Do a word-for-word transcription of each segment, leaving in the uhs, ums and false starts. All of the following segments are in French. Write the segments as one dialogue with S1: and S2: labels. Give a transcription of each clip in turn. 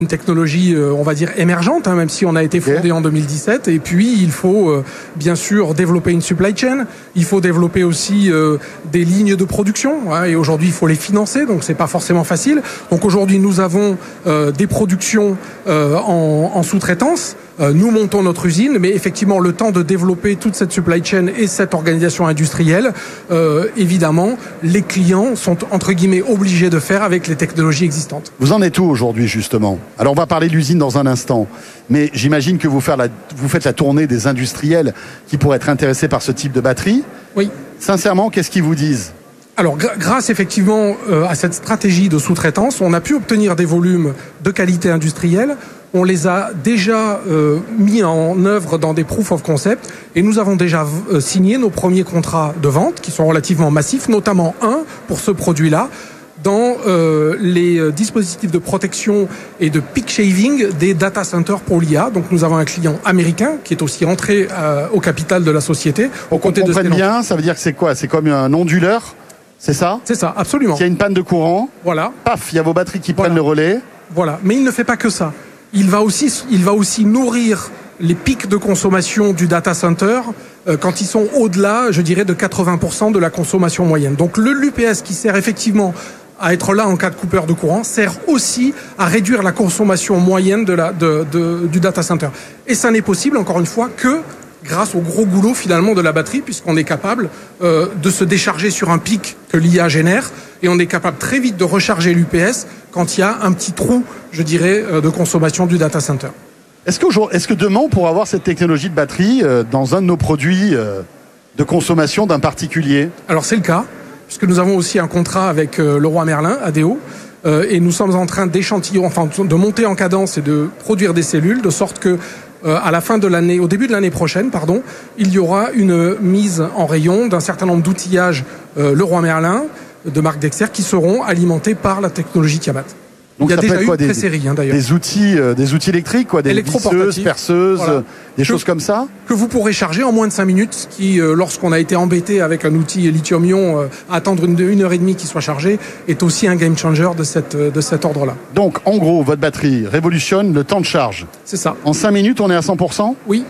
S1: Une technologie, euh, on va dire, émergente, hein, même si on a été fondé okay. en deux mille dix-sept. Et puis, il faut euh, bien sûr développer une supply chain. Il faut développer aussi euh, des lignes de production. Hein, et aujourd'hui, il faut les financer, donc c'est pas forcément facile. Donc aujourd'hui, nous avons euh, des productions euh, en, en sous-traitance. Euh, nous montons notre usine, mais effectivement, le temps de développer toute cette supply chain et cette organisation industrielle, euh, évidemment, les clients sont entre guillemets obligés de faire avec les technologies existantes.
S2: Vous en êtes où aujourd'hui, justement ? Alors, on va parler de l'usine dans un instant, mais j'imagine que vous, faire la, vous faites la tournée des industriels qui pourraient être intéressés par ce type de batterie.
S1: Oui.
S2: Sincèrement, qu'est-ce qu'ils vous disent ?
S1: Alors, gr- grâce effectivement euh, à cette stratégie de sous-traitance, on a pu obtenir des volumes de qualité industrielle. On les a déjà euh, mis en œuvre dans des proof of concept et nous avons déjà euh, signé nos premiers contrats de vente qui sont relativement massifs, notamment un pour ce produit-là, dans euh, les dispositifs de protection et de peak shaving des data centers pour l'I A. Donc nous avons un client américain qui est aussi entré euh, au capital de la société.
S2: Pour qu'on comprenne bien, ça veut dire que c'est quoi ? C'est comme un onduleur, c'est ça ?
S1: C'est ça, absolument.
S2: S'il y a une panne de courant,
S1: voilà.
S2: Paf, il y a vos batteries qui
S1: voilà.
S2: prennent le relais.
S1: Voilà, mais il ne fait pas que ça. Il va aussi, il va aussi nourrir les pics de consommation du data center euh, quand ils sont au-delà, je dirais, de quatre-vingts pour cent de la consommation moyenne. Donc le l'U P S qui sert effectivement à être là en cas de coupure de courant sert aussi à réduire la consommation moyenne de la, de, de, du data center. Et ça n'est possible, encore une fois, que grâce au gros goulot finalement de la batterie, puisqu'on est capable euh, de se décharger sur un pic que l'I A génère, et on est capable très vite de recharger l'U P S quand il y a un petit trou, je dirais, euh, de consommation du data center.
S2: Est-ce que, est-ce que demain on pourra avoir cette technologie de batterie euh, dans un de nos produits euh, de consommation d'un particulier ?
S1: Alors c'est le cas, puisque nous avons aussi un contrat avec euh, Leroy Merlin, A D O, euh, et nous sommes en train d'échantillon, enfin de monter en cadence et de produire des cellules, de sorte que Euh, à la fin de l'année, au début de l'année prochaine, pardon, il y aura une mise en rayon d'un certain nombre d'outillages euh, Leroy Merlin de marque Dexter qui seront alimentés par la technologie Tiamat.
S2: Donc
S1: il y a
S2: ça
S1: déjà
S2: peut être
S1: eu
S2: quoi,
S1: une
S2: des,
S1: pré-série hein, d'ailleurs.
S2: Des outils, euh, des outils électriques, quoi, des visseuses, perceuses, voilà. des que, choses comme ça.
S1: Que vous pourrez charger en moins de cinq minutes, ce qui, euh, lorsqu'on a été embêté avec un outil lithium-ion, euh, attendre une, une heure et demie qu'il soit chargé, est aussi un game changer de, cette, de cet ordre-là.
S2: Donc, en gros, votre batterie révolutionne le temps de charge.
S1: C'est ça.
S2: En cinq minutes, on est à cent pour cent ?
S1: Oui.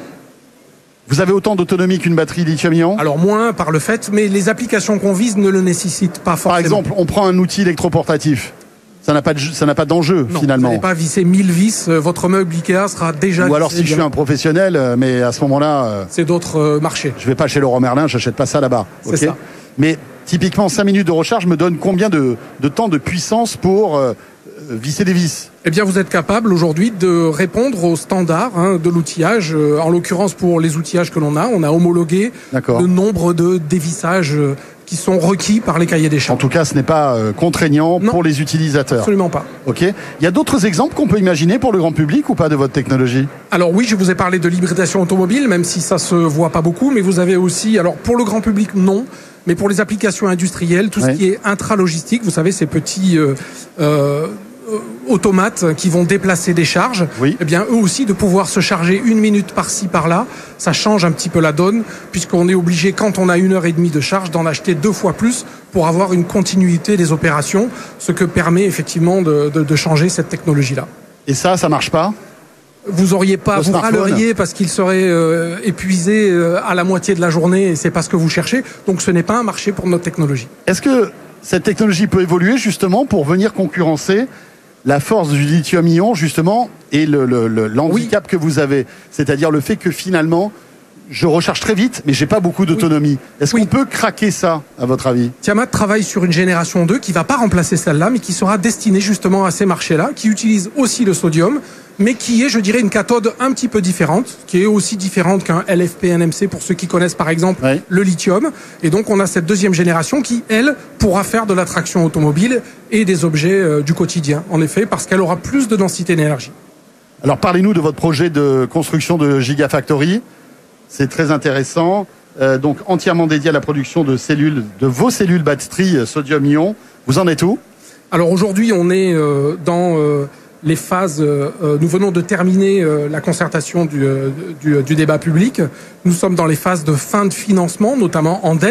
S2: Vous avez autant d'autonomie qu'une batterie lithium-ion ?
S1: Alors moins par le fait, mais les applications qu'on vise ne le nécessitent pas forcément.
S2: Par exemple, on prend un outil électroportatif. Ça n'a pas de, ça n'a pas d'enjeu,
S1: non,
S2: finalement.
S1: Vous n'allez pas visser mille vis, votre meuble Ikea sera déjà
S2: Ou alors si
S1: bien.
S2: je suis un professionnel, mais à ce moment-là... Euh,
S1: c'est d'autres euh, marchés.
S2: Je vais pas chez Leroy Merlin, j'achète pas ça là-bas.
S1: C'est
S2: okay
S1: ça.
S2: Mais typiquement, cinq minutes de recharge me donne combien de, de temps de puissance pour euh, visser des vis ?
S1: Eh bien, vous êtes capable aujourd'hui de répondre aux standards hein, de l'outillage. Euh, en l'occurrence, pour les outillages que l'on a, on a homologué le nombre de dévissages euh, qui sont requis par les cahiers des charges.
S2: En tout cas, ce n'est pas euh, contraignant non, pour les utilisateurs.
S1: Absolument pas.
S2: Ok. Il y a d'autres exemples qu'on peut imaginer pour le grand public ou pas de votre technologie ?
S1: Alors oui, je vous ai parlé de l'hybridation automobile, même si ça se voit pas beaucoup, mais vous avez aussi, alors pour le grand public, non. Mais pour les applications industrielles, tout ouais. ce qui est intralogistique, vous savez, ces petits euh, euh, automates qui vont déplacer des charges,
S2: oui.
S1: eh bien eux aussi de pouvoir se charger une minute par-ci par-là, ça change un petit peu la donne puisqu'on est obligé quand on a une heure et demie de charge d'en acheter deux fois plus pour avoir une continuité des opérations, ce que permet effectivement de, de, de changer cette technologie-là.
S2: Et ça, ça marche pas ?
S1: Vous auriez pas, vous râleriez parce qu'il serait euh, épuisé euh, à la moitié de la journée et c'est pas ce que vous cherchez. Donc ce n'est pas un marché pour notre technologie.
S2: Est-ce que cette technologie peut évoluer justement pour venir concurrencer la force du lithium-ion justement et le, le, le, l'handicap oui. que vous avez, c'est-à-dire le fait que finalement je recharge très vite mais j'ai pas beaucoup d'autonomie. Oui. Est-ce oui. qu'on peut craquer ça à votre avis ?
S1: Tiamat travaille sur une génération deux qui va pas remplacer celle-là mais qui sera destinée justement à ces marchés-là, qui utilise aussi le sodium mais qui est, je dirais, une cathode un petit peu différente, qui est aussi différente qu'un L F P N M C pour ceux qui connaissent par exemple oui. le lithium. Et donc on a cette deuxième génération qui, elle, pourra faire de la traction automobile et des objets euh, du quotidien, en effet, parce qu'elle aura plus de densité d'énergie.
S2: Alors parlez-nous de votre projet de construction de Gigafactory. C'est très intéressant. Euh, donc entièrement dédié à la production de cellules, de vos cellules batteries sodium-ion. Vous en êtes où ?
S1: Alors aujourd'hui, on est euh, dans... Euh, les phases, euh, nous venons de terminer euh, la concertation du, euh, du, du débat public. Nous sommes dans les phases de fin de financement, notamment en dette,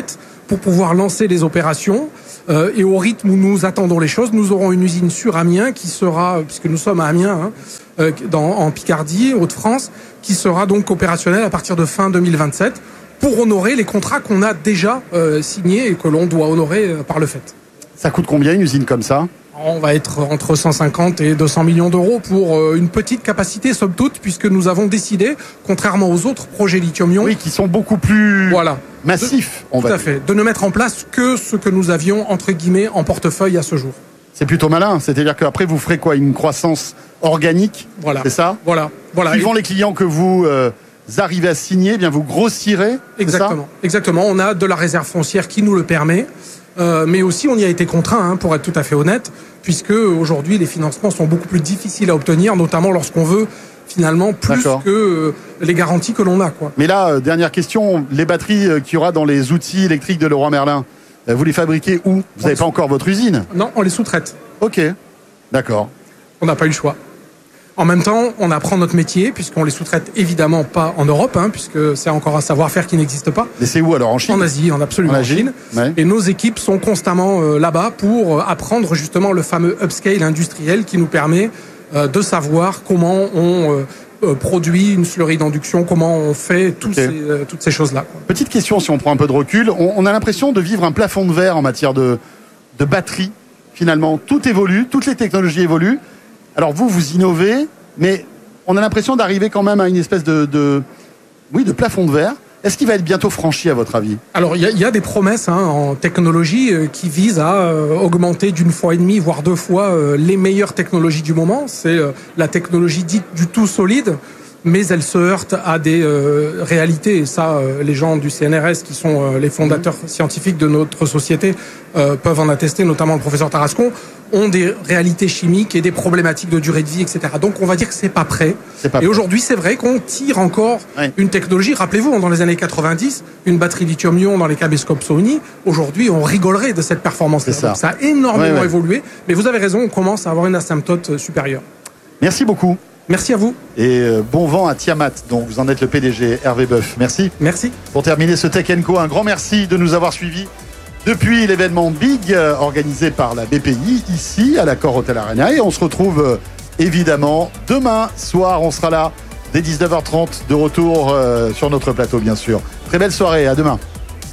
S1: pour pouvoir lancer les opérations. Euh, et au rythme où nous attendons les choses, nous aurons une usine sur Amiens qui sera, puisque nous sommes à Amiens, hein, euh, dans, en Picardie, Hauts-de-France, qui sera donc opérationnelle à partir de fin deux mille vingt-sept pour honorer les contrats qu'on a déjà euh, signés et que l'on doit honorer euh, par le fait.
S2: Ça coûte combien une usine comme ça ?
S1: On va être entre cent cinquante et deux cents millions d'euros pour une petite capacité, somme toute, puisque nous avons décidé, contrairement aux autres projets lithium-ion...
S2: Oui, qui sont beaucoup plus
S1: voilà,
S2: massifs,
S1: de,
S2: on va
S1: Tout à
S2: dire.
S1: fait, de ne mettre en place que ce que nous avions, entre guillemets, en portefeuille à ce jour.
S2: C'est plutôt malin, c'est-à-dire qu'après, vous ferez quoi ? Une croissance organique,
S1: voilà.
S2: C'est ça ?
S1: Voilà. voilà.
S2: Suivant les clients que vous euh, arrivez à signer, eh bien vous grossirez,
S1: Exactement.
S2: c'est ça ?
S1: Exactement, on a de la réserve foncière qui nous le permet. Euh, mais aussi on y a été contraint, hein, pour être tout à fait honnête, puisque aujourd'hui les financements sont beaucoup plus difficiles à obtenir, notamment lorsqu'on veut finalement plus D'accord. que euh, les garanties que l'on a, quoi.
S2: Mais là, euh, dernière question, les batteries euh, qu'il y aura dans les outils électriques de Leroy Merlin, euh, vous les fabriquez où ? Vous n'avez pas encore votre usine ?
S1: Non, on les sous-traite.
S2: Ok, d'accord.
S1: On n'a pas eu le choix. En même temps, on apprend notre métier, puisqu'on les sous-traite évidemment pas en Europe, hein, puisque c'est encore un savoir-faire qui n'existe pas.
S2: Mais c'est où alors ? En Chine ?
S1: En Asie, en absolument en, en Chine. Ouais. Et nos équipes sont constamment euh, là-bas pour euh, apprendre justement le fameux upscale industriel qui nous permet euh, de savoir comment on euh, euh, produit une slurry d'induction, comment on fait tous okay. ces, euh, toutes ces choses-là.
S2: Petite question, si on prend un peu de recul, on, on a l'impression de vivre un plafond de verre en matière de, de batterie. Finalement, tout évolue, toutes les technologies évoluent. Alors vous, vous innovez, mais on a l'impression d'arriver quand même à une espèce de, de, oui, de plafond de verre. Est-ce qu'il va être bientôt franchi, à votre avis ?
S1: Alors, il y, y a des promesses, hein, en technologie euh, qui visent à euh, augmenter d'une fois et demie, voire deux fois, euh, les meilleures technologies du moment. C'est euh, la technologie dite du tout solide, mais elle se heurte à des euh, réalités. Et ça, euh, les gens du C N R S, qui sont euh, les fondateurs mmh. scientifiques de notre société, euh, peuvent en attester, notamment le professeur Tarascon, ont des réalités chimiques et des problématiques de durée de vie, et cetera. Donc on va dire que c'est pas prêt. C'est pas et prêt. Aujourd'hui, c'est vrai qu'on tire encore oui. une technologie. Rappelez-vous, dans les années quatre-vingt-dix, une batterie lithium-ion dans les caméscopes Sony, aujourd'hui, on rigolerait de cette performance-là. Ça. Donc ça a énormément oui, oui. évolué. Mais vous avez raison, on commence à avoir une asymptote supérieure.
S2: Merci beaucoup.
S1: Merci à vous.
S2: Et euh, bon vent à Tiamat, dont vous en êtes le P D G, Hervé Boeuf. Merci.
S1: Merci.
S2: Pour terminer ce Tech and Co, un grand merci de nous avoir suivis depuis l'événement Big, euh, organisé par la B P I, ici, à l'Accor Hotel Arena. Et on se retrouve euh, évidemment demain soir. On sera là dès dix-neuf heures trente, de retour euh, sur notre plateau, bien sûr. Très belle soirée, à demain.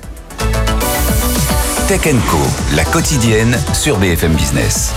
S3: Tech and Co, la quotidienne sur B F M Business.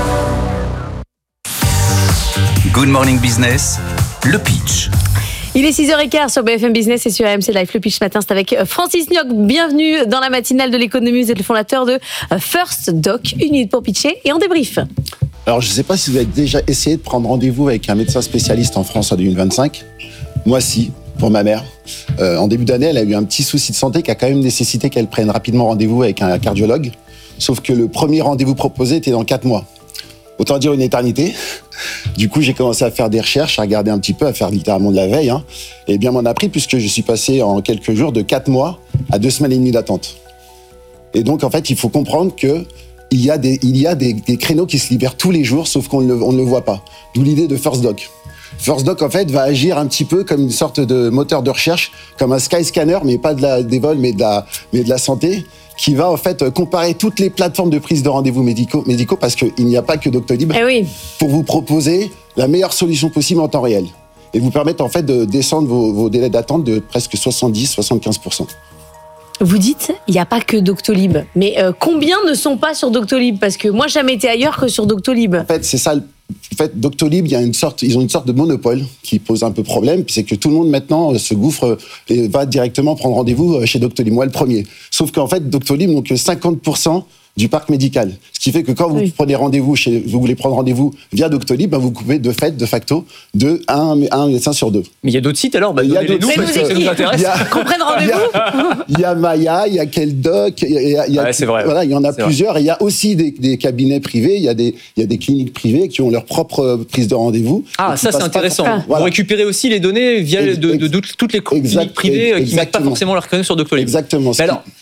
S3: Good Morning Business, le pitch.
S4: Il est six heures quinze sur B F M Business et sur A M C Live. Le pitch ce matin, c'est avec Francis Nioc. Bienvenue dans la matinale de l'économie. Vous êtes le fondateur de First Doc. Une minute pour pitcher et en débrief.
S5: Alors, je ne sais pas si vous avez déjà essayé de prendre rendez-vous avec un médecin spécialiste en France en deux mille vingt-cinq. Moi, si, pour ma mère. Euh, en début d'année, elle a eu un petit souci de santé qui a quand même nécessité qu'elle prenne rapidement rendez-vous avec un cardiologue. Sauf que le premier rendez-vous proposé était dans quatre mois. Autant dire une éternité. Du coup, j'ai commencé à faire des recherches, à regarder un petit peu, à faire littéralement de la veille. Hein. Et bien m'en a pris puisque je suis passé en quelques jours de quatre mois à deux semaines et demie d'attente. Et donc, en fait, il faut comprendre que il y a des, il y a des, des créneaux qui se libèrent tous les jours, sauf qu'on ne, on ne le voit pas. D'où l'idée de First Doc. First Doc, en fait, va agir un petit peu comme une sorte de moteur de recherche, comme un Skyscanner, mais pas de la, des vols, mais de la, mais de la santé, qui va en fait comparer toutes les plateformes de prise de rendez-vous médicaux, médicaux parce qu'il n'y a pas que Doctolib,
S4: eh oui.
S5: pour vous proposer la meilleure solution possible en temps réel et vous permettre en fait de descendre vos, vos délais d'attente de presque soixante-dix à soixante-quinze pour cent.
S4: Vous dites, il n'y a pas que Doctolib, mais euh, combien ne sont pas sur Doctolib ? Parce que moi, j'ai jamais été ailleurs que sur Doctolib.
S5: En fait, c'est ça. En fait, Doctolib, il y a une sorte, ils ont une sorte de monopole qui pose un peu problème. C'est que tout le monde maintenant se gouffre et va directement prendre rendez-vous chez Doctolib. Moi, le premier. Sauf qu'en fait, Doctolib n'ont que cinquante pour cent du parc médical. Ce qui fait que quand vous oui. prenez rendez-vous chez, vous voulez prendre rendez-vous via Doctolib, ben vous coupez de fait, de facto, de un, un médecin sur deux.
S6: Mais il y a d'autres sites alors, bah, il y a d'autres
S4: sites parce que ça nous intéresse. Qu'on prenne rendez-vous.
S5: Il y a Maya, il y a Keldoc, il y a, il y a
S6: ouais, c'est vrai.
S5: Voilà, il y en a
S6: c'est
S5: plusieurs.
S6: Vrai.
S5: Et il y a aussi des, des cabinets privés, il y a des, il y a des cliniques privées qui ont leur propre prise de rendez-vous.
S6: Ah, ça c'est intéressant.
S5: Par...
S6: Voilà. Vous récupérez aussi les données via ex- de, de, de, de toutes les cliniques exact, privées exact, qui ne mettent pas forcément leurs créneaux sur Doctolib.
S5: Exactement.
S6: Mais alors,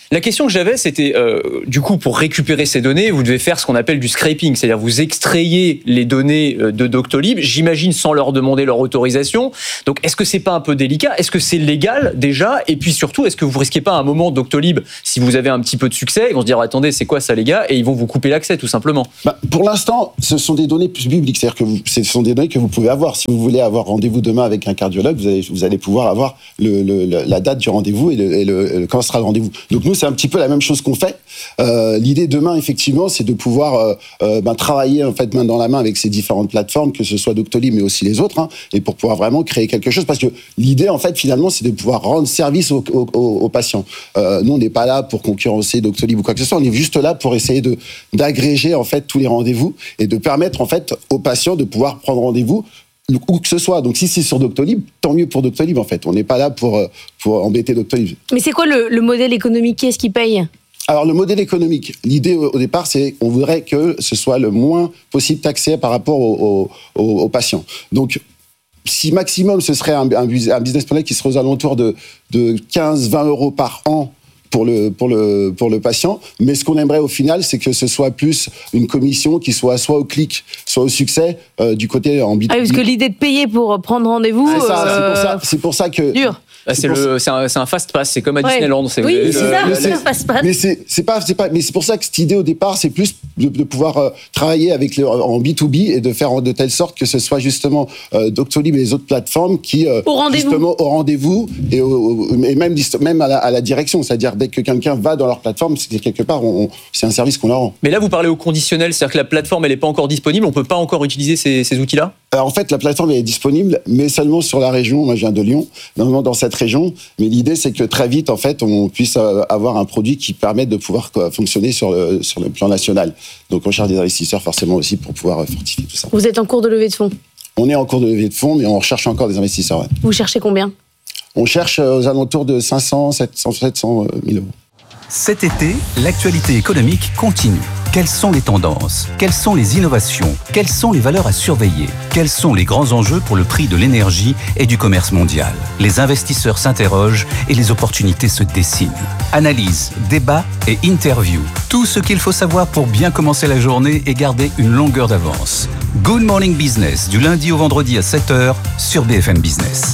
S6: La question que j'avais, c'était, euh, du coup, pour récupérer ces données, vous devez faire ce qu'on appelle du scraping, c'est-à-dire vous extrayez les données de Doctolib, j'imagine sans leur demander leur autorisation. Donc, est-ce que c'est pas un peu délicat ? Est-ce que c'est légal déjà ? Et puis surtout, est-ce que vous risquez pas à un moment Doctolib, si vous avez un petit peu de succès, ils vont se dire attendez, c'est quoi ça les gars ? Et ils vont vous couper l'accès tout simplement.
S5: Bah, pour l'instant, ce sont des données publiques, c'est-à-dire que vous, ce sont des données que vous pouvez avoir. Si vous voulez avoir rendez-vous demain avec un cardiologue, vous allez, vous allez pouvoir avoir le, le, la date du rendez-vous et, le, et le, quand sera le rendez-vous. Donc nous, c'est un petit peu la même chose qu'on fait. Euh, l'idée demain, effectivement, c'est de pouvoir euh, euh, ben, travailler en fait main dans la main avec ces différentes plateformes, que ce soit Doctolib, mais aussi les autres, hein, et pour pouvoir vraiment créer quelque chose. Parce que l'idée, en fait, finalement, c'est de pouvoir rendre service aux, aux, aux patients. Euh, nous, on n'est pas là pour concurrencer Doctolib ou quoi que ce soit. On est juste là pour essayer de d'agréger en fait tous les rendez-vous et de permettre en fait aux patients de pouvoir prendre rendez-vous où que ce soit. Donc si c'est sur Doctolib, tant mieux pour Doctolib en fait. On n'est pas là pour, pour embêter Doctolib.
S4: Mais c'est quoi le, le modèle économique ? Qui est-ce qui paye ?
S5: Alors le modèle économique, l'idée au, au départ, c'est qu'on voudrait que ce soit le moins possible taxé par rapport aux, aux, aux patients. Donc si maximum ce serait un, un business model qui serait aux alentours de, de quinze à vingt euros par an pour le, pour le, pour le patient. Mais ce qu'on aimerait au final, c'est que ce soit plus une commission qui soit soit au clic, soit au succès, euh, du côté en B deux B.
S4: Ah, parce que l'idée de payer pour prendre rendez-vous...
S5: C'est, ça,
S4: euh...
S5: c'est, pour, ça, c'est pour ça que...
S4: Dur.
S6: Ah, c'est, le, c'est, un, c'est un fast pass, c'est comme à
S4: ouais.
S6: Disneyland. C'est
S4: oui,
S6: le,
S4: c'est
S6: le,
S4: ça,
S6: le,
S4: c'est un fast pass.
S5: Mais c'est, c'est pas, c'est pas, mais c'est pour ça que cette idée au départ, c'est plus de, de pouvoir euh, travailler avec le, en B deux B et de faire de telle sorte que ce soit justement euh, Doctolib et les autres plateformes qui euh,
S4: au rendez-vous.
S5: justement au rendez-vous et, au, et même même à la, à la direction, c'est-à-dire dès que quelqu'un va dans leur plateforme, c'est quelque part, on, on, c'est un service qu'on leur rend.
S6: Mais là, vous parlez au conditionnel, c'est-à-dire que la plateforme, elle n'est pas encore disponible, on peut pas encore utiliser ces, ces outils-là ?
S5: Alors, en fait, la plateforme elle est disponible, mais seulement sur la région. Moi, je viens de Lyon, normalement dans cette région. Mais l'idée, c'est que très vite, en fait, on puisse avoir un produit qui permette de pouvoir quoi, fonctionner sur le, sur le plan national. Donc, on cherche des investisseurs forcément aussi pour pouvoir fortifier tout ça.
S4: Vous êtes en cours de levée de fonds ?
S5: On est en cours de levée de fonds, mais on recherche encore des investisseurs. Ouais.
S4: Vous cherchez combien ?
S5: On cherche aux alentours de cinq cents, sept cents mille euros.
S3: Cet été, l'actualité économique continue. Quelles sont les tendances ? Quelles sont les innovations ? Quelles sont les valeurs à surveiller ? Quels sont les grands enjeux pour le prix de l'énergie et du commerce mondial ? Les investisseurs s'interrogent et les opportunités se dessinent. Analyse, débat et interview. Tout ce qu'il faut savoir pour bien commencer la journée et garder une longueur d'avance. Good Morning Business, du lundi au vendredi à sept heures sur B F M Business.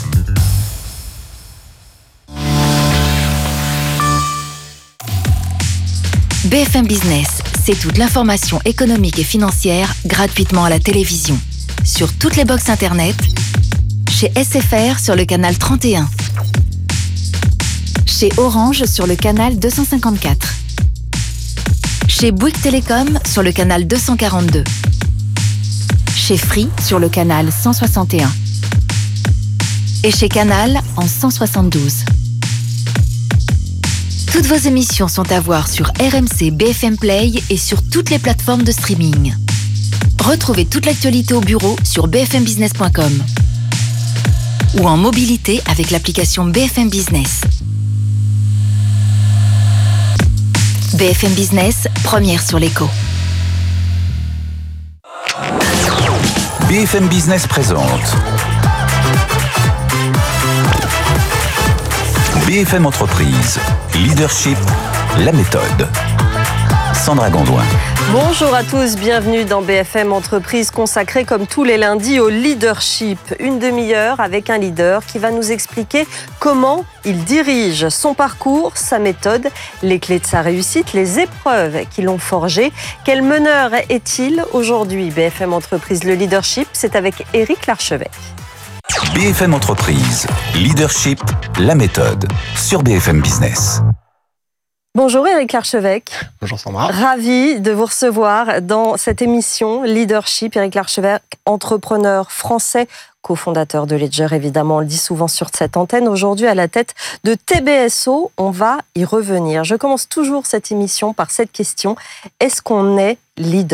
S7: B F M Business, c'est toute l'information économique et financière gratuitement à la télévision. Sur toutes les box internet, chez S F R sur le canal trente et un, chez Orange sur le canal deux cent cinquante-quatre, chez Bouygues Télécom sur le canal deux cent quarante-deux, chez Free sur le canal cent soixante et un et chez Canal en cent soixante-douze. Toutes vos émissions sont à voir sur R M C B F M Play et sur toutes les plateformes de streaming. Retrouvez toute l'actualité au bureau sur b f m business point com ou en mobilité avec l'application B F M Business. B F M Business, première sur l'écho.
S3: B F M Business présente B F M Entreprise, Leadership, la méthode. Sandra Gondouin.
S8: Bonjour à tous, bienvenue dans B F M Entreprise consacrée comme tous les lundis au leadership. Une demi-heure avec un leader qui va nous expliquer comment il dirige son parcours, sa méthode, les clés de sa réussite, les épreuves qui l'ont forgé. Quel meneur est-il aujourd'hui ? B F M Entreprise, le leadership, c'est avec Éric Larchevêque.
S3: B F M Entreprise, Leadership, la méthode, sur B F M Business.
S8: Bonjour Éric Larchevêque.
S9: Bonjour Sandra.
S8: Ravi de vous recevoir dans cette émission Leadership. Éric Larchevêque, entrepreneur français, cofondateur de Ledger, évidemment, on le dit souvent sur cette antenne. Aujourd'hui, à la tête de T B S O, on va y revenir. Je commence toujours cette émission par cette question. Est-ce qu'on est leader ?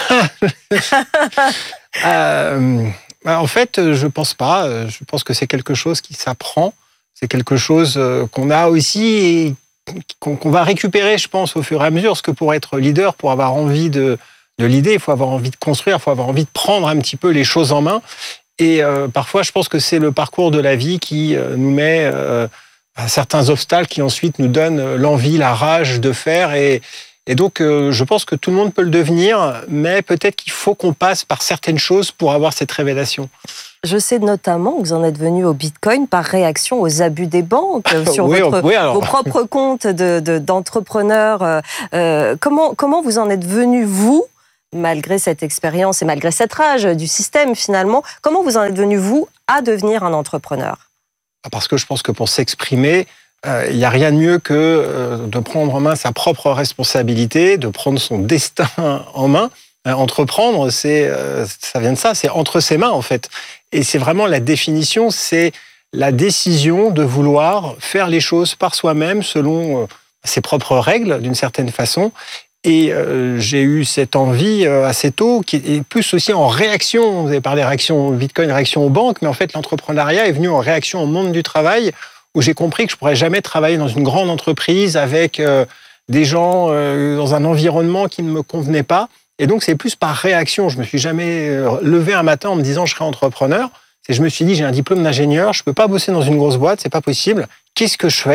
S9: euh... En fait, je pense pas. Je pense que c'est quelque chose qui s'apprend. C'est quelque chose qu'on a aussi et qu'on va récupérer, je pense, au fur et à mesure. Parce que pour être leader, pour avoir envie de, de l'idée, il faut avoir envie de construire, il faut avoir envie de prendre un petit peu les choses en main. Et euh, parfois, je pense que c'est le parcours de la vie qui euh, nous met euh, à certains obstacles qui ensuite nous donnent l'envie, la rage de faire. Et, et donc, euh, je pense que tout le monde peut le devenir, mais peut-être qu'il faut qu'on passe par certaines choses pour avoir cette révélation.
S8: Je sais notamment que vous en êtes venu au Bitcoin par réaction aux abus des banques sur
S9: oui,
S8: votre,
S9: oui, alors.
S8: vos propres comptes de, de, d'entrepreneurs. Euh, comment, comment vous en êtes venu, vous, malgré cette expérience et malgré cette rage du système finalement, comment vous en êtes venu, vous, à devenir un entrepreneur ?
S9: Parce que je pense que pour s'exprimer, il euh, n'y a rien de mieux que euh, de prendre en main sa propre responsabilité, de prendre son destin en main. Euh, entreprendre, c'est, euh, ça vient de ça, c'est entre ses mains en fait. Et c'est vraiment la définition, c'est la décision de vouloir faire les choses par soi-même selon euh, ses propres règles d'une certaine façon. Et euh, j'ai eu cette envie euh, assez tôt, qui est plus aussi en réaction. Vous avez parlé réaction au Bitcoin, réaction aux banques, mais en fait l'entrepreneuriat est venu en réaction au monde du travail, où j'ai compris que je pourrais jamais travailler dans une grande entreprise avec euh, des gens euh, dans un environnement qui ne me convenait pas. Et donc c'est plus par réaction. Je me suis jamais levé un matin en me disant je serai entrepreneur. C'est je me suis dit j'ai un diplôme d'ingénieur, je peux pas bosser dans une grosse boîte, c'est pas possible. Qu'est-ce que je fais ?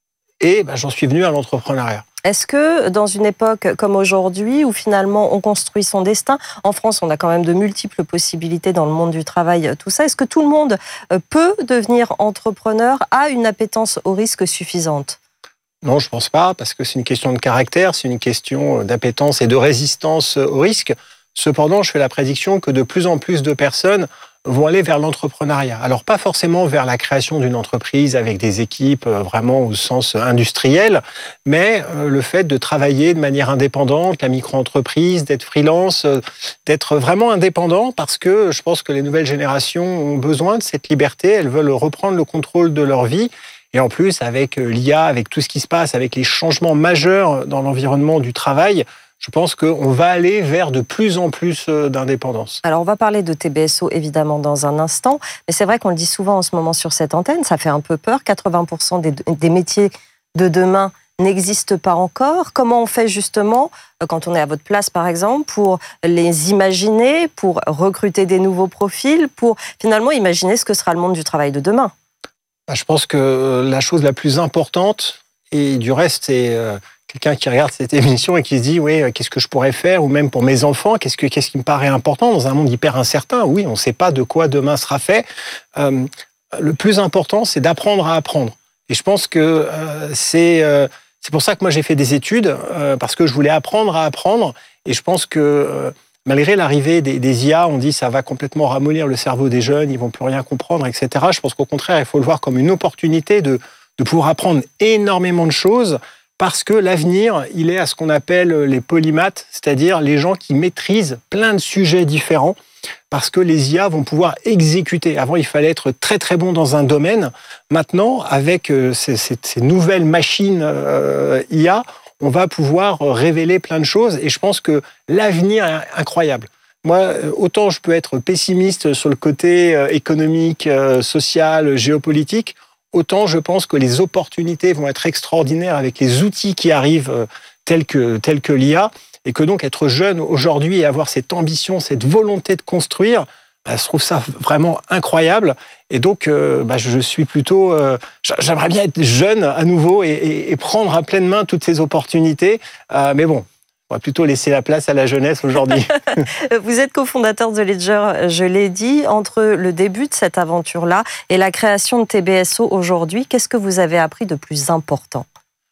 S9: Et ben, j'en suis venu à l'entrepreneuriat.
S8: Est-ce que dans une époque comme aujourd'hui, où finalement on construit son destin, en France on a quand même de multiples possibilités dans le monde du travail, tout ça, est-ce que tout le monde peut devenir entrepreneur, a une appétence au risque suffisante ?
S9: Non, je pense pas, parce que c'est une question de caractère, c'est une question d'appétence et de résistance au risque. Cependant, je fais la prédiction que de plus en plus de personnes vont aller vers l'entrepreneuriat. Alors, pas forcément vers la création d'une entreprise avec des équipes vraiment au sens industriel, mais le fait de travailler de manière indépendante, la micro-entreprise, d'être freelance, d'être vraiment indépendant, parce que je pense que les nouvelles générations ont besoin de cette liberté, elles veulent reprendre le contrôle de leur vie. Et en plus, avec l'I A, avec tout ce qui se passe, avec les changements majeurs dans l'environnement du travail, je pense qu'on va aller vers de plus en plus d'indépendance.
S8: Alors, on va parler de T B S O, évidemment, dans un instant. Mais c'est vrai qu'on le dit souvent en ce moment sur cette antenne, ça fait un peu peur. quatre-vingts pour cent des, des métiers de demain n'existent pas encore. Comment on fait, justement, quand on est à votre place, par exemple, pour les imaginer, pour recruter des nouveaux profils, pour finalement imaginer ce que sera le monde du travail de demain ?
S9: Je pense que la chose la plus importante, et du reste, c'est quelqu'un qui regarde cette émission et qui se dit « oui, qu'est-ce que je pourrais faire ?» ou même pour mes enfants, qu'est-ce, que, qu'est-ce qui me paraît important dans un monde hyper incertain ? Oui, on ne sait pas de quoi demain sera fait. Euh, le plus important, c'est d'apprendre à apprendre. Et je pense que euh, c'est, euh, c'est pour ça que moi j'ai fait des études, euh, parce que je voulais apprendre à apprendre. Et je pense que euh, malgré l'arrivée des, des I A, on dit ça va complètement ramollir le cerveau des jeunes, ils vont plus rien comprendre, et cetera. Je pense qu'au contraire, il faut le voir comme une opportunité de, de pouvoir apprendre énormément de choses, parce que l'avenir, il est à ce qu'on appelle les polymathes, c'est-à-dire les gens qui maîtrisent plein de sujets différents, parce que les I A vont pouvoir exécuter. Avant, il fallait être très très bon dans un domaine. Maintenant, avec ces, ces, ces nouvelles machines euh, I A, on va pouvoir révéler plein de choses, et je pense que l'avenir est incroyable. Moi, autant je peux être pessimiste sur le côté économique, social, géopolitique, autant je pense que les opportunités vont être extraordinaires avec les outils qui arrivent tels que, tels que l'I A, et que donc être jeune aujourd'hui et avoir cette ambition, cette volonté de construire, bah, je trouve ça vraiment incroyable. Et donc, euh, bah, je suis plutôt... Euh, j'aimerais bien être jeune à nouveau et, et, et prendre à pleine main toutes ces opportunités. Euh, mais bon, on va plutôt laisser la place à la jeunesse aujourd'hui.
S8: Vous êtes cofondateur de Ledger, je l'ai dit. Entre le début de cette aventure-là et la création de T B S O aujourd'hui, qu'est-ce que vous avez appris de plus important ?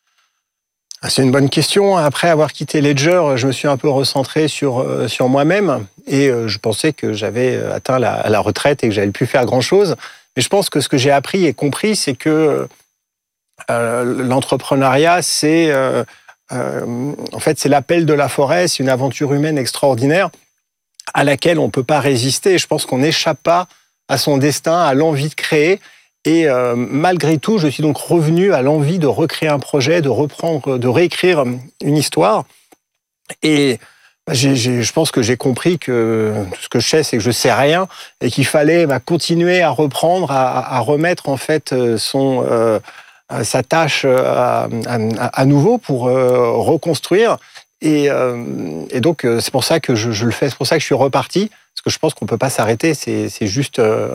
S9: C'est une bonne question. Après avoir quitté Ledger, je me suis un peu recentré sur, sur moi-même et je pensais que j'avais atteint la, la retraite et que j'allais plus faire grand-chose. Mais je pense que ce que j'ai appris et compris, c'est que euh, l'entrepreneuriat, c'est, euh, euh, en fait, c'est l'appel de la forêt, c'est une aventure humaine extraordinaire à laquelle on ne peut pas résister. Je pense qu'on n'échappe pas à son destin, à l'envie de créer. Et euh, malgré tout, je suis donc revenu à l'envie de recréer un projet, de reprendre, de réécrire une histoire. Et j'ai, j'ai, je pense que j'ai compris que tout ce que je sais, c'est que je sais rien et qu'il fallait bah, continuer à reprendre, à, à remettre en fait son euh, sa tâche à, à, à nouveau pour euh, reconstruire. Et, euh, et donc c'est pour ça que je, je le fais, c'est pour ça que je suis reparti, parce que je pense qu'on peut pas s'arrêter. C'est, c'est juste. Euh,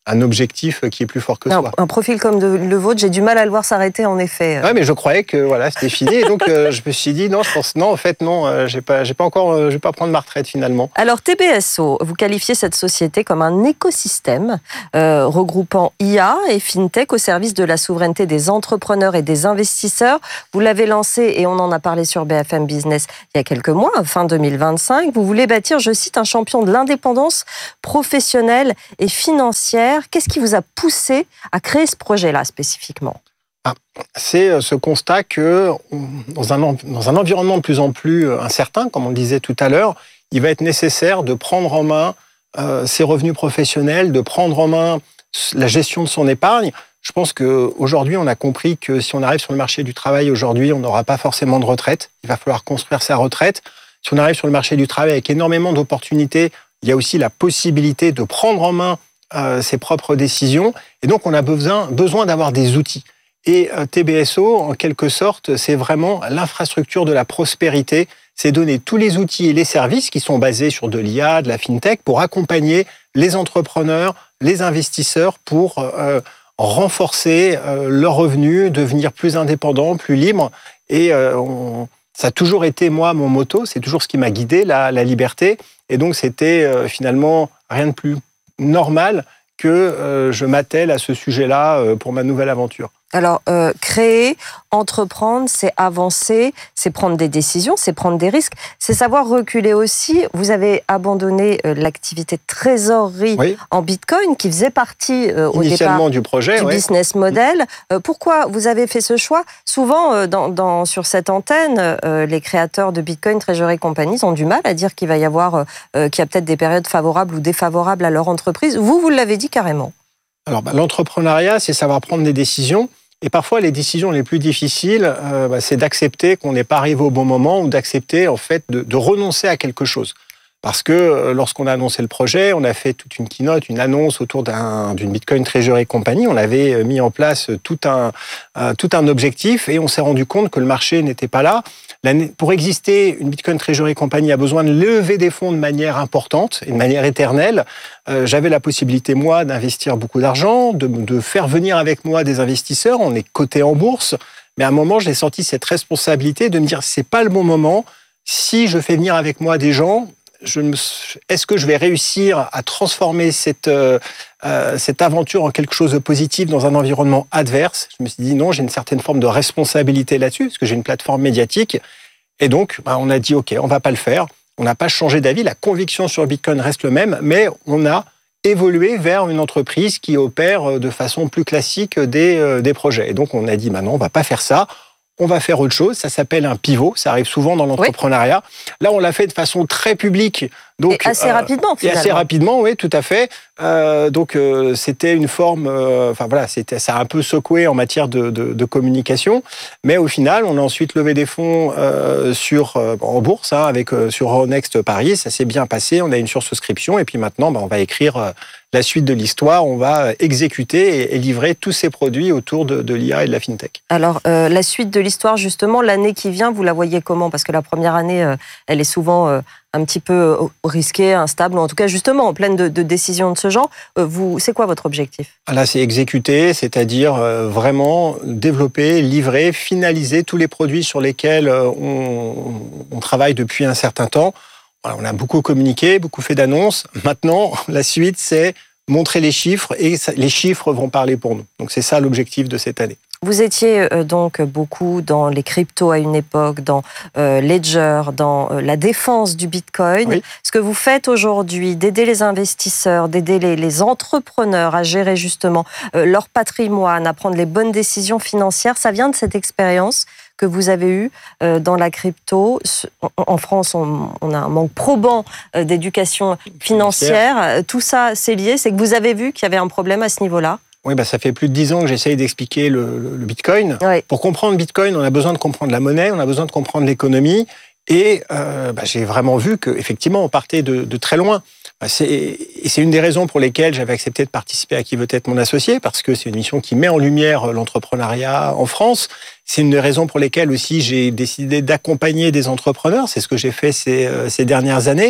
S9: un objectif qui est plus fort que
S8: non,
S9: soi.
S8: Un profil comme de, le vôtre, j'ai du mal à le voir s'arrêter en effet.
S9: Ouais, mais je croyais que voilà, c'était fini. Et donc euh, je me suis dit non, je pense non, en fait non, euh, j'ai pas, j'ai pas encore, euh, je vais pas prendre ma retraite finalement.
S8: Alors T B S O, vous qualifiez cette société comme un écosystème euh, regroupant I A et FinTech au service de la souveraineté des entrepreneurs et des investisseurs. Vous l'avez lancé et on en a parlé sur B F M Business il y a quelques mois, fin deux mille vingt-cinq. Vous voulez bâtir, je cite, un champion de l'indépendance professionnelle et financière. Qu'est-ce qui vous a poussé à créer ce projet-là spécifiquement ?
S9: Ah, c'est ce constat que dans un, dans un environnement de plus en plus incertain, comme on le disait tout à l'heure, il va être nécessaire de prendre en main euh, ses revenus professionnels, de prendre en main la gestion de son épargne. Je pense qu'aujourd'hui, on a compris que si on arrive sur le marché du travail aujourd'hui, on n'aura pas forcément de retraite. Il va falloir construire sa retraite. Si on arrive sur le marché du travail avec énormément d'opportunités, il y a aussi la possibilité de prendre en main euh, ses propres décisions. Et donc, on a besoin, besoin d'avoir des outils. Et euh, T B S O, en quelque sorte, c'est vraiment l'infrastructure de la prospérité. C'est donner tous les outils et les services qui sont basés sur de l'I A, de la FinTech, pour accompagner les entrepreneurs, les investisseurs pour euh, renforcer euh, leurs revenus, devenir plus indépendants, plus libres. Et euh, on, ça a toujours été, moi, mon motto, c'est toujours ce qui m'a guidé, la, la liberté. Et donc, c'était euh, finalement rien de plus normal que euh, je m'attelle à ce sujet-là euh, pour ma nouvelle aventure.
S8: Alors, euh, créer, entreprendre, c'est avancer, c'est prendre des décisions, c'est prendre des risques, c'est savoir reculer aussi. Vous avez abandonné euh, l'activité de trésorerie oui. en Bitcoin, qui faisait partie euh, au départ
S9: du projet,
S8: du
S9: ouais.
S8: business model. Euh, pourquoi vous avez fait ce choix ? Souvent, euh, dans, dans, sur cette antenne, euh, les créateurs de Bitcoin, Treasury Companies ont du mal à dire qu'il va y avoir, euh, qu'il y a peut-être des périodes favorables ou défavorables à leur entreprise. Vous, vous l'avez dit carrément.
S9: Alors, bah, l'entrepreneuriat, c'est savoir prendre des décisions. Et parfois, les décisions les plus difficiles, euh, bah, c'est d'accepter qu'on n'est pas arrivé au bon moment ou d'accepter, en fait, de, de renoncer à quelque chose. Parce que euh, lorsqu'on a annoncé le projet, on a fait toute une keynote, une annonce autour d'un, d'une Bitcoin Treasury Company. On avait mis en place tout un, euh, tout un objectif et on s'est rendu compte que le marché n'était pas là. Pour exister, une Bitcoin Treasury Company a besoin de lever des fonds de manière importante et de manière éternelle. Euh, j'avais la possibilité, moi, d'investir beaucoup d'argent, de, de faire venir avec moi des investisseurs. On est coté en bourse. Mais à un moment, j'ai senti cette responsabilité de me dire, c'est pas le bon moment. Si je fais venir avec moi des gens, je me, est-ce que je vais réussir à transformer cette, euh, cette aventure en quelque chose de positif dans un environnement adverse ? Je me suis dit non, j'ai une certaine forme de responsabilité là-dessus, parce que j'ai une plateforme médiatique. Et donc, bah, on a dit, OK, on va pas le faire. On n'a pas changé d'avis. La conviction sur Bitcoin reste le même, mais on a évolué vers une entreprise qui opère de façon plus classique des, euh, des projets. Et donc, on a dit, bah non, on va pas faire ça. On va faire autre chose, ça s'appelle un pivot, ça arrive souvent dans l'entrepreneuriat. Oui. Là, on l'a fait de façon très publique. Donc,
S8: et assez euh, rapidement, finalement.
S9: Et assez rapidement, oui, tout à fait. Euh, donc, euh, c'était une forme... Euh, enfin, voilà, c'était, ça a un peu secoué en matière de, de, de communication. Mais au final, on a ensuite levé des fonds euh, sur, euh, en bourse, hein, avec, euh, sur Euronext Paris. Ça s'est bien passé, on a une sursouscription. Et puis maintenant, bah, on va écrire... Euh, la suite de l'histoire, on va exécuter et livrer tous ces produits autour de, de l'I A et de la FinTech.
S8: Alors, euh, la suite de l'histoire, justement, l'année qui vient, vous la voyez comment ? Parce que la première année, euh, elle est souvent euh, un petit peu risquée, instable, ou en tout cas, justement, en pleine de, de décisions de ce genre. Euh, vous, c'est quoi votre objectif ?
S9: Là, c'est exécuter, c'est-à-dire euh, vraiment développer, livrer, finaliser tous les produits sur lesquels on, on travaille depuis un certain temps. Alors, on a beaucoup communiqué, beaucoup fait d'annonces. Maintenant, la suite, c'est montrer les chiffres et ça, les chiffres vont parler pour nous. Donc, c'est ça l'objectif de cette année.
S8: Vous étiez euh, donc beaucoup dans les cryptos à une époque, dans euh, Ledger, dans euh, la défense du Bitcoin. Oui. Ce que vous faites aujourd'hui, d'aider les investisseurs, d'aider les, les entrepreneurs à gérer justement euh, leur patrimoine, à prendre les bonnes décisions financières, ça vient de cette expérience que vous avez eue euh, dans la crypto. En France, on, on a un manque probant euh, d'éducation financière. Tout ça, c'est lié. C'est que vous avez vu qu'il y avait un problème à ce niveau-là.
S9: Oui, bah, ça fait plus de dix ans que j'essaye d'expliquer le, le, le Bitcoin. Oui. Pour comprendre Bitcoin, on a besoin de comprendre la monnaie, on a besoin de comprendre l'économie. Et euh, bah, j'ai vraiment vu qu'effectivement, on partait de, de très loin. Bah, c'est, et c'est une des raisons pour lesquelles j'avais accepté de participer à Qui veut être mon associé, parce que c'est une mission qui met en lumière l'entrepreneuriat en France. C'est une des raisons pour lesquelles aussi j'ai décidé d'accompagner des entrepreneurs. C'est ce que j'ai fait ces, ces dernières années.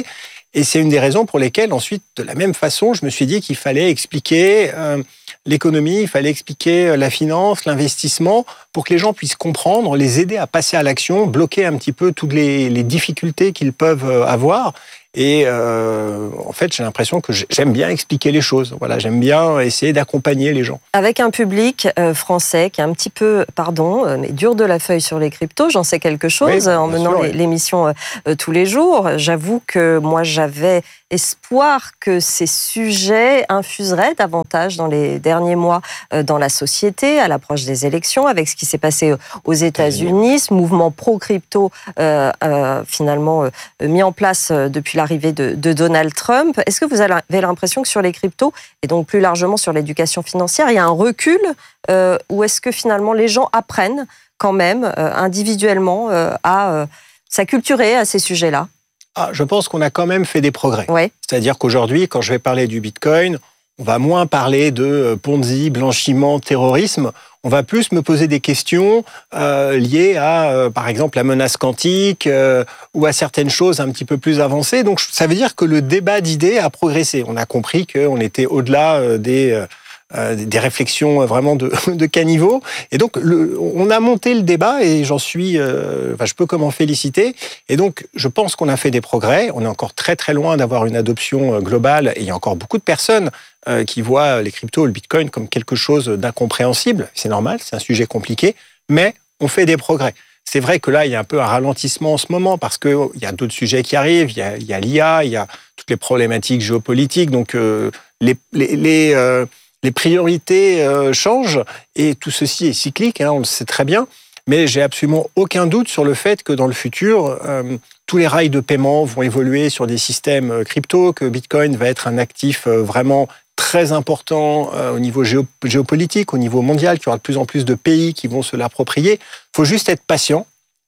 S9: Et c'est une des raisons pour lesquelles, ensuite, de la même façon, je me suis dit qu'il fallait expliquer euh, l'économie, il fallait expliquer la finance, l'investissement, pour que les gens puissent comprendre, les aider à passer à l'action, bloquer un petit peu toutes les, les difficultés qu'ils peuvent avoir. Et euh, en fait, j'ai l'impression que j'aime bien expliquer les choses. Voilà, j'aime bien essayer d'accompagner les gens.
S8: Avec un public euh, français qui est un petit peu, pardon, euh, mais dur de la feuille sur les cryptos, j'en sais quelque chose oui, en menant sûr, oui. l'émission euh, tous les jours. J'avoue que moi, j'avais espoir que ces sujets infuseraient davantage dans les derniers mois euh, dans la société, à l'approche des élections, avec ce qui s'est passé aux États-Unis, ce mouvement pro-crypto euh, euh, finalement euh, mis en place euh, depuis l'arrivée de, de Donald Trump. Est-ce que vous avez l'impression que sur les cryptos, et donc plus largement sur l'éducation financière, il y a un recul euh, ou est-ce que finalement les gens apprennent quand même euh, individuellement euh, à euh, s'acculturer à ces sujets-là ?
S9: Ah, je pense qu'on a quand même fait des progrès.
S8: Ouais.
S9: C'est-à-dire qu'aujourd'hui, quand je vais parler du Bitcoin, on va moins parler de Ponzi, blanchiment, terrorisme. On va plus me poser des questions euh, liées à, euh, par exemple, la menace quantique euh, ou à certaines choses un petit peu plus avancées. Donc, ça veut dire que le débat d'idées a progressé. On a compris qu'on était au-delà euh, des... Euh, Euh, des réflexions vraiment de, de caniveau. Et donc, le, on a monté le débat et j'en suis... Euh, enfin, je peux que m'en féliciter. Et donc, je pense qu'on a fait des progrès. On est encore très, très loin d'avoir une adoption globale. Et il y a encore beaucoup de personnes euh, qui voient les cryptos, le Bitcoin, comme quelque chose d'incompréhensible. C'est normal, c'est un sujet compliqué. Mais on fait des progrès. C'est vrai que là, il y a un peu un ralentissement en ce moment parce qu'il y a d'autres sujets qui arrivent. Il y a, il y a l'I A, il y a toutes les problématiques géopolitiques. Donc, euh, les... les, les euh, Les priorités euh, changent et tout ceci est cyclique, hein, on le sait très bien. Mais j'ai absolument aucun doute sur le fait que dans le futur, euh, tous les rails de paiement vont évoluer sur des systèmes crypto, que Bitcoin va être un actif euh, vraiment très important euh, au niveau géo- géopolitique, au niveau mondial, qu'il y aura de plus en plus de pays qui vont se l'approprier. Il faut juste être patient.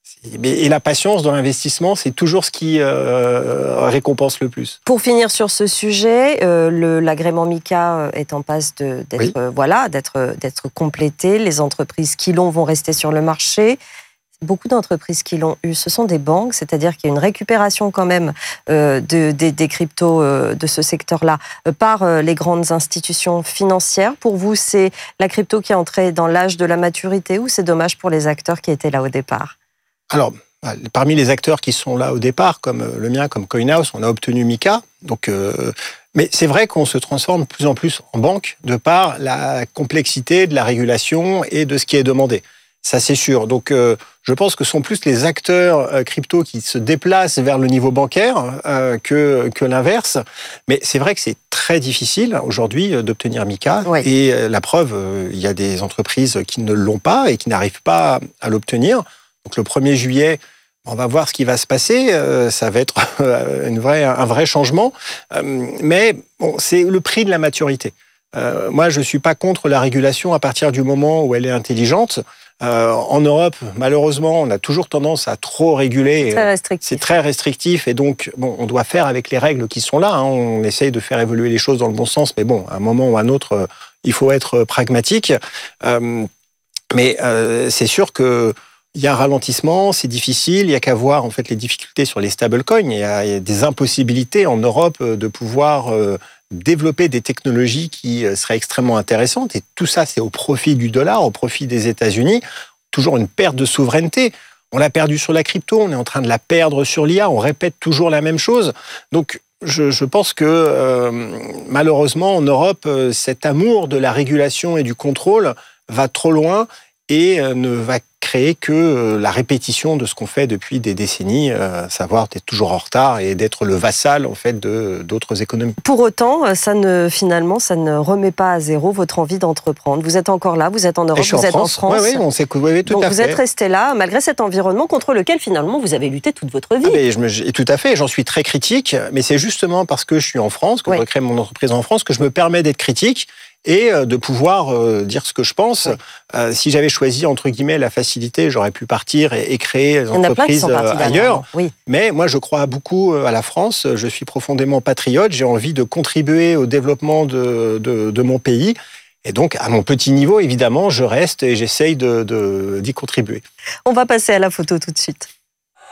S9: Et la patience dans l'investissement, c'est toujours ce qui euh, récompense le plus.
S8: Pour finir sur ce sujet, euh, le, l'agrément MiCA est en passe de, d'être, oui. euh, voilà, d'être, d'être complété. Les entreprises qui l'ont vont rester sur le marché. Beaucoup d'entreprises qui l'ont eu, ce sont des banques, c'est-à-dire qu'il y a une récupération quand même euh, de, de, des cryptos euh, de ce secteur-là euh, par euh, les grandes institutions financières. Pour vous, c'est la crypto qui est entrée dans l'âge de la maturité ou c'est dommage pour les acteurs qui étaient là au départ ?
S9: Alors, parmi les acteurs qui sont là au départ, comme le mien, comme CoinHouse, on a obtenu MiCA. Donc, euh, mais c'est vrai qu'on se transforme de plus en plus en banque de par la complexité de la régulation et de ce qui est demandé. Ça, c'est sûr. Donc, euh, je pense que ce sont plus les acteurs euh, crypto qui se déplacent vers le niveau bancaire euh, que, que l'inverse. Mais c'est vrai que c'est très difficile aujourd'hui euh, d'obtenir MiCA. Oui. Et euh, la preuve, euh, il y a des entreprises qui ne l'ont pas et qui n'arrivent pas à l'obtenir. Donc le premier juillet, on va voir ce qui va se passer. Euh, ça va être une vraie, un vrai changement. Euh, mais bon, c'est le prix de la maturité. Euh, moi, je ne suis pas contre la régulation à partir du moment où elle est intelligente. Euh, en Europe, malheureusement, on a toujours tendance à trop réguler.
S8: C'est très restrictif.
S9: C'est très restrictif. Et donc, bon, on doit faire avec les règles qui sont là. Hein. On essaye de faire évoluer les choses dans le bon sens. Mais bon, à un moment ou à un autre, euh, il faut être pragmatique. Euh, mais euh, c'est sûr que il y a un ralentissement, c'est difficile, il n'y a qu'à voir en fait les difficultés sur les stablecoins. Il y a, il y a des impossibilités en Europe de pouvoir euh, développer des technologies qui seraient extrêmement intéressantes. Et tout ça, c'est au profit du dollar, au profit des États-Unis. Toujours une perte de souveraineté. On l'a perdu sur la crypto, on est en train de la perdre sur l'I A, on répète toujours la même chose. Donc, je, je pense que euh, malheureusement, en Europe, cet amour de la régulation et du contrôle va trop loin et euh, ne va créer que la répétition de ce qu'on fait depuis des décennies, euh, savoir d'être toujours en retard et d'être le vassal en fait de d'autres économies.
S8: Pour autant, ça ne finalement, ça ne remet pas à zéro votre envie d'entreprendre. Vous êtes encore là, vous êtes en Europe, vous
S9: en
S8: êtes
S9: France.
S8: en France.
S9: Oui, oui, on sait que oui, oui, tout
S8: Donc
S9: à
S8: vous
S9: fait.
S8: êtes resté là malgré cet environnement contre lequel finalement vous avez lutté toute votre vie.
S9: Ah, mais je me, tout à fait, j'en suis très critique, mais c'est justement parce que je suis en France, que oui. je crée mon entreprise en France, que je me permets d'être critique et de pouvoir euh, dire ce que je pense. Oui. Euh, si j'avais choisi, entre guillemets, la facilité, j'aurais pu partir et, et créer des entreprises euh, ailleurs.
S8: Oui.
S9: Mais moi, je crois beaucoup à la France. Je suis profondément patriote. J'ai envie de contribuer au développement de, de, de mon pays. Et donc, à mon petit niveau, évidemment, je reste et j'essaye de, de, d'y contribuer.
S8: On va passer à la photo tout de suite.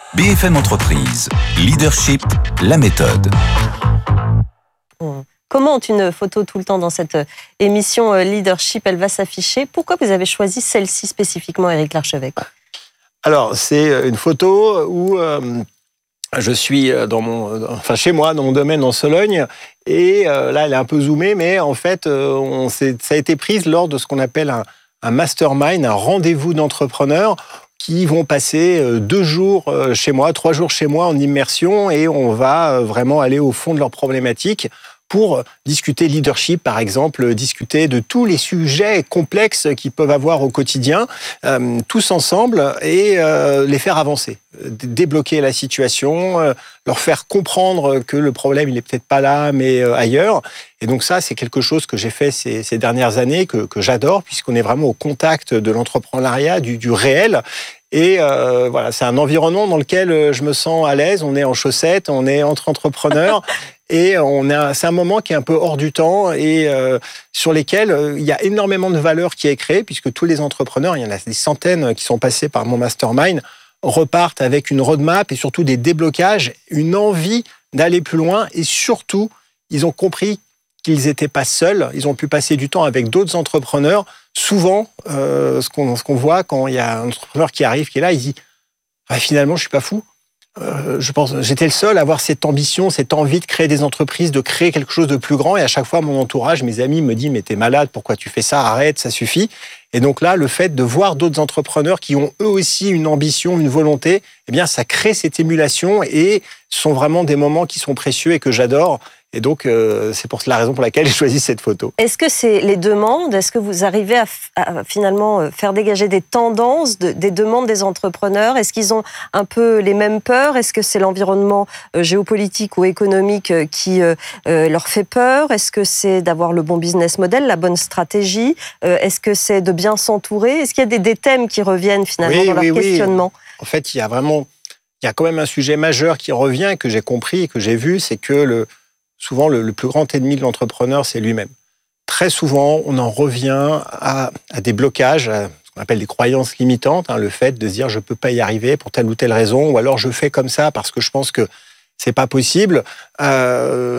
S3: B F M Entreprise, Leadership, la méthode.
S8: On commente une photo tout le temps dans cette émission Leadership, elle va s'afficher. Pourquoi vous avez choisi celle-ci spécifiquement, Éric Larchevêque ?
S9: Alors, c'est une photo où euh, je suis dans mon, enfin chez moi, dans mon domaine en Sologne, et euh, là, elle est un peu zoomée, mais en fait, euh, on, ça a été prise lors de ce qu'on appelle un, un mastermind, un rendez-vous d'entrepreneurs qui vont passer deux jours chez moi, trois jours chez moi en immersion, et on va vraiment aller au fond de leurs problématiques pour discuter leadership, par exemple, discuter de tous les sujets complexes qu'ils peuvent avoir au quotidien, euh, tous ensemble, et euh, les faire avancer, débloquer la situation, euh, leur faire comprendre que le problème, il est peut-être pas là, mais euh, ailleurs. Et donc ça, c'est quelque chose que j'ai fait ces, ces dernières années, que, que j'adore, puisqu'on est vraiment au contact de l'entrepreneuriat, du, du réel. Et euh, voilà, c'est un environnement dans lequel je me sens à l'aise. On est en chaussettes, on est entre entrepreneurs. Et on a, c'est un moment qui est un peu hors du temps et euh, sur lesquels euh, il y a énormément de valeur qui est créée, puisque tous les entrepreneurs, il y en a des centaines qui sont passés par mon mastermind, repartent avec une roadmap et surtout des déblocages, une envie d'aller plus loin, et surtout, ils ont compris qu'ils n'étaient pas seuls, ils ont pu passer du temps avec d'autres entrepreneurs. Souvent, euh, ce, qu'on, ce qu'on voit quand il y a un entrepreneur qui arrive, qui est là, il dit ah, « finalement, je ne suis pas fou ». Euh, je pense, j'étais le seul à avoir cette ambition, cette envie de créer des entreprises, de créer quelque chose de plus grand. Et à chaque fois, mon entourage, mes amis me disent « mais t'es malade, pourquoi tu fais ça ? Arrête, ça suffit ». Et donc là, le fait de voir d'autres entrepreneurs qui ont eux aussi une ambition, une volonté, eh bien, ça crée cette émulation, et ce sont vraiment des moments qui sont précieux et que j'adore. Et donc, euh, c'est pour la raison pour laquelle j'ai choisi cette photo.
S8: Est-ce que c'est les demandes ? Est-ce que vous arrivez à, f- à finalement faire dégager des tendances, de, des demandes des entrepreneurs ? Est-ce qu'ils ont un peu les mêmes peurs ? Est-ce que c'est l'environnement euh, géopolitique ou économique euh, qui euh, euh, leur fait peur ? Est-ce que c'est d'avoir le bon business model, la bonne stratégie ? euh, Est-ce que c'est de bien s'entourer ? Est-ce qu'il y a des, des thèmes qui reviennent finalement
S9: oui,
S8: dans leur
S9: oui,
S8: questionnement ?
S9: Oui. En fait, il y a vraiment, il y a quand même un sujet majeur qui revient, que j'ai compris et que j'ai vu, c'est que le souvent, le, le plus grand ennemi de l'entrepreneur, c'est lui-même. Très souvent, on en revient à, à des blocages, à ce qu'on appelle des croyances limitantes, hein, le fait de se dire « je ne peux pas y arriver pour telle ou telle raison », ou alors « je fais comme ça parce que je pense que ce n'est pas possible euh, ».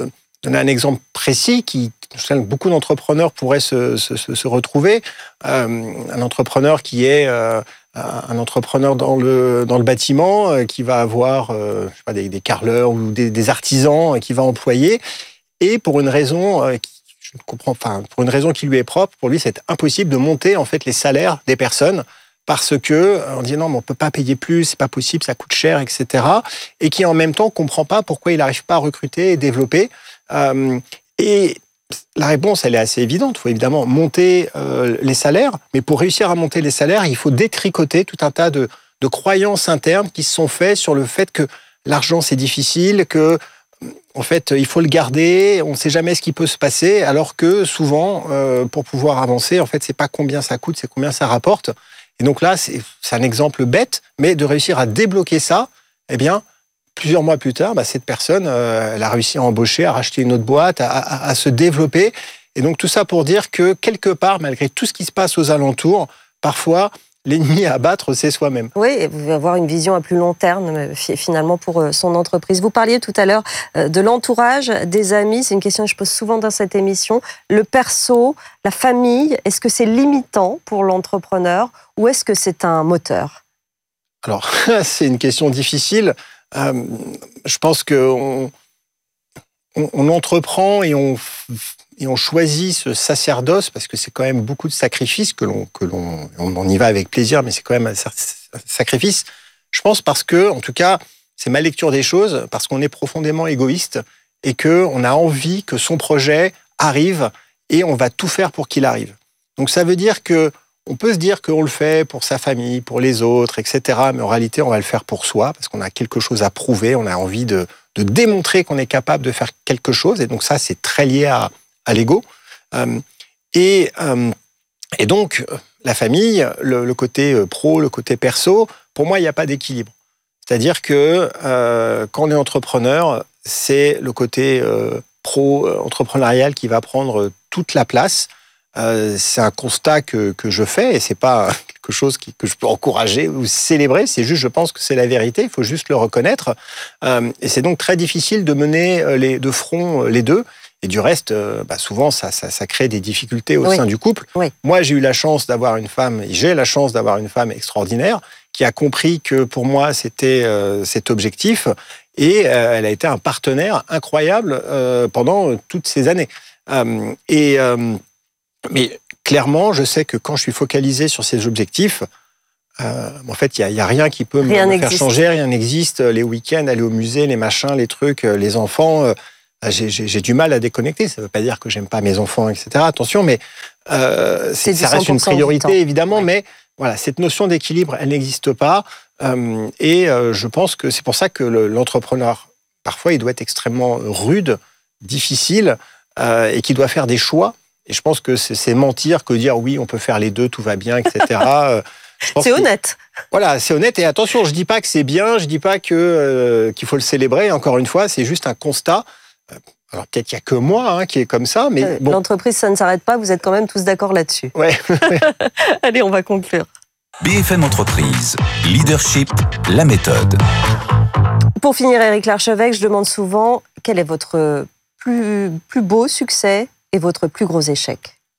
S9: On a un exemple précis qui, je sais que beaucoup d'entrepreneurs pourraient se, se, se retrouver. Euh, un entrepreneur qui est euh, un entrepreneur dans le, dans le bâtiment, euh, qui va avoir euh, je sais pas, des, des carreleurs ou des, des artisans euh, qui va employer. Et pour une raison euh, qui, je comprends, enfin, pour une raison qui lui est propre, pour lui, c'est impossible de monter en fait les salaires des personnes, parce que on dit non, mais on peut pas payer plus, c'est pas possible, ça coûte cher, et cetera. Et qui en même temps comprend pas pourquoi il n'arrive pas à recruter et développer. Euh, et la réponse, elle est assez évidente. Il faut évidemment monter euh, les salaires, mais pour réussir à monter les salaires, il faut détricoter tout un tas de, de croyances internes qui se sont faites sur le fait que l'argent, c'est difficile, que en fait, il faut le garder, on ne sait jamais ce qui peut se passer, alors que souvent, euh, pour pouvoir avancer, en fait, c'est pas combien ça coûte, c'est combien ça rapporte. Et donc là, c'est, c'est un exemple bête, mais de réussir à débloquer ça, eh bien, plusieurs mois plus tard, bah, cette personne, euh, elle a réussi à embaucher, à racheter une autre boîte, à, à, à se développer. Et donc tout ça pour dire que quelque part, malgré tout ce qui se passe aux alentours, parfois, l'ennemi à abattre, c'est soi-même.
S8: Oui, et vous pouvez avoir une vision à plus long terme, finalement, pour son entreprise. Vous parliez tout à l'heure de l'entourage, des amis. C'est une question que je pose souvent dans cette émission. Le perso, la famille, est-ce que c'est limitant pour l'entrepreneur ou est-ce que c'est un moteur ?
S9: Alors, c'est une question difficile. Euh, je pense qu'on on, on entreprend et on, et on choisit ce sacerdoce parce que c'est quand même beaucoup de sacrifices que l'on, que l'on, on y va avec plaisir, mais c'est quand même un sacrifice. Je pense parce que, en tout cas, c'est ma lecture des choses, parce qu'on est profondément égoïste et qu'on a envie que son projet arrive et on va tout faire pour qu'il arrive. Donc ça veut dire que on peut se dire qu'on le fait pour sa famille, pour les autres, et cetera. Mais en réalité, on va le faire pour soi, parce qu'on a quelque chose à prouver, on a envie de, de démontrer qu'on est capable de faire quelque chose. Et donc ça, c'est très lié à, à l'ego. Euh, et, euh, et donc, la famille, le, le côté pro, le côté perso, pour moi, il n'y a pas d'équilibre. C'est-à-dire que euh, quand on est entrepreneur, c'est le côté euh, pro-entrepreneurial qui va prendre toute la place. Euh, c'est un constat que, que je fais et c'est pas quelque chose qui, que je peux encourager ou célébrer. C'est juste, je pense que c'est la vérité. Il faut juste le reconnaître. Euh, et c'est donc très difficile de mener les, de front les deux. Et du reste, euh, bah souvent, ça, ça, ça crée des difficultés au oui. sein du couple. Oui. Moi, j'ai eu la chance d'avoir une femme, j'ai la chance d'avoir une femme extraordinaire qui a compris que pour moi, c'était euh, cet objectif. Et euh, elle a été un partenaire incroyable euh, pendant toutes ces années. Euh, et, euh, mais clairement, je sais que quand je suis focalisé sur ces objectifs, euh, en fait, il n'y a, a rien qui peut rien me faire changer, rien n'existe. Les week-ends, aller au musée, les machins, les trucs, les enfants... Euh, J'ai, j'ai, j'ai du mal à déconnecter. Ça ne veut pas dire que j'aime pas mes enfants, et cetera. Attention, mais euh, c'est, ça reste une priorité, évidemment. Ouais. Mais voilà, cette notion d'équilibre, elle n'existe pas. Euh, et euh, je pense que c'est pour ça que le, l'entrepreneur, parfois, il doit être extrêmement rude, difficile, euh, et qu'il doit faire des choix. Et je pense que c'est, c'est mentir que dire oui, on peut faire les deux, tout va bien, et cetera. Je pense
S8: c'est honnête.
S9: Voilà, c'est honnête. Et attention, je dis pas que c'est bien, je dis pas que euh, qu'il faut le célébrer. Encore une fois, c'est juste un constat. Alors peut-être qu'il n'y a que moi hein, qui est comme ça, mais bon.
S8: L'entreprise, ça ne s'arrête pas, vous êtes quand même tous d'accord là-dessus.
S9: Ouais.
S8: Allez, on va conclure.
S3: B F M Entreprise, leadership, la méthode.
S8: Pour finir, Éric Larchevêque, je demande souvent quel est votre plus, plus beau succès et votre plus gros échec.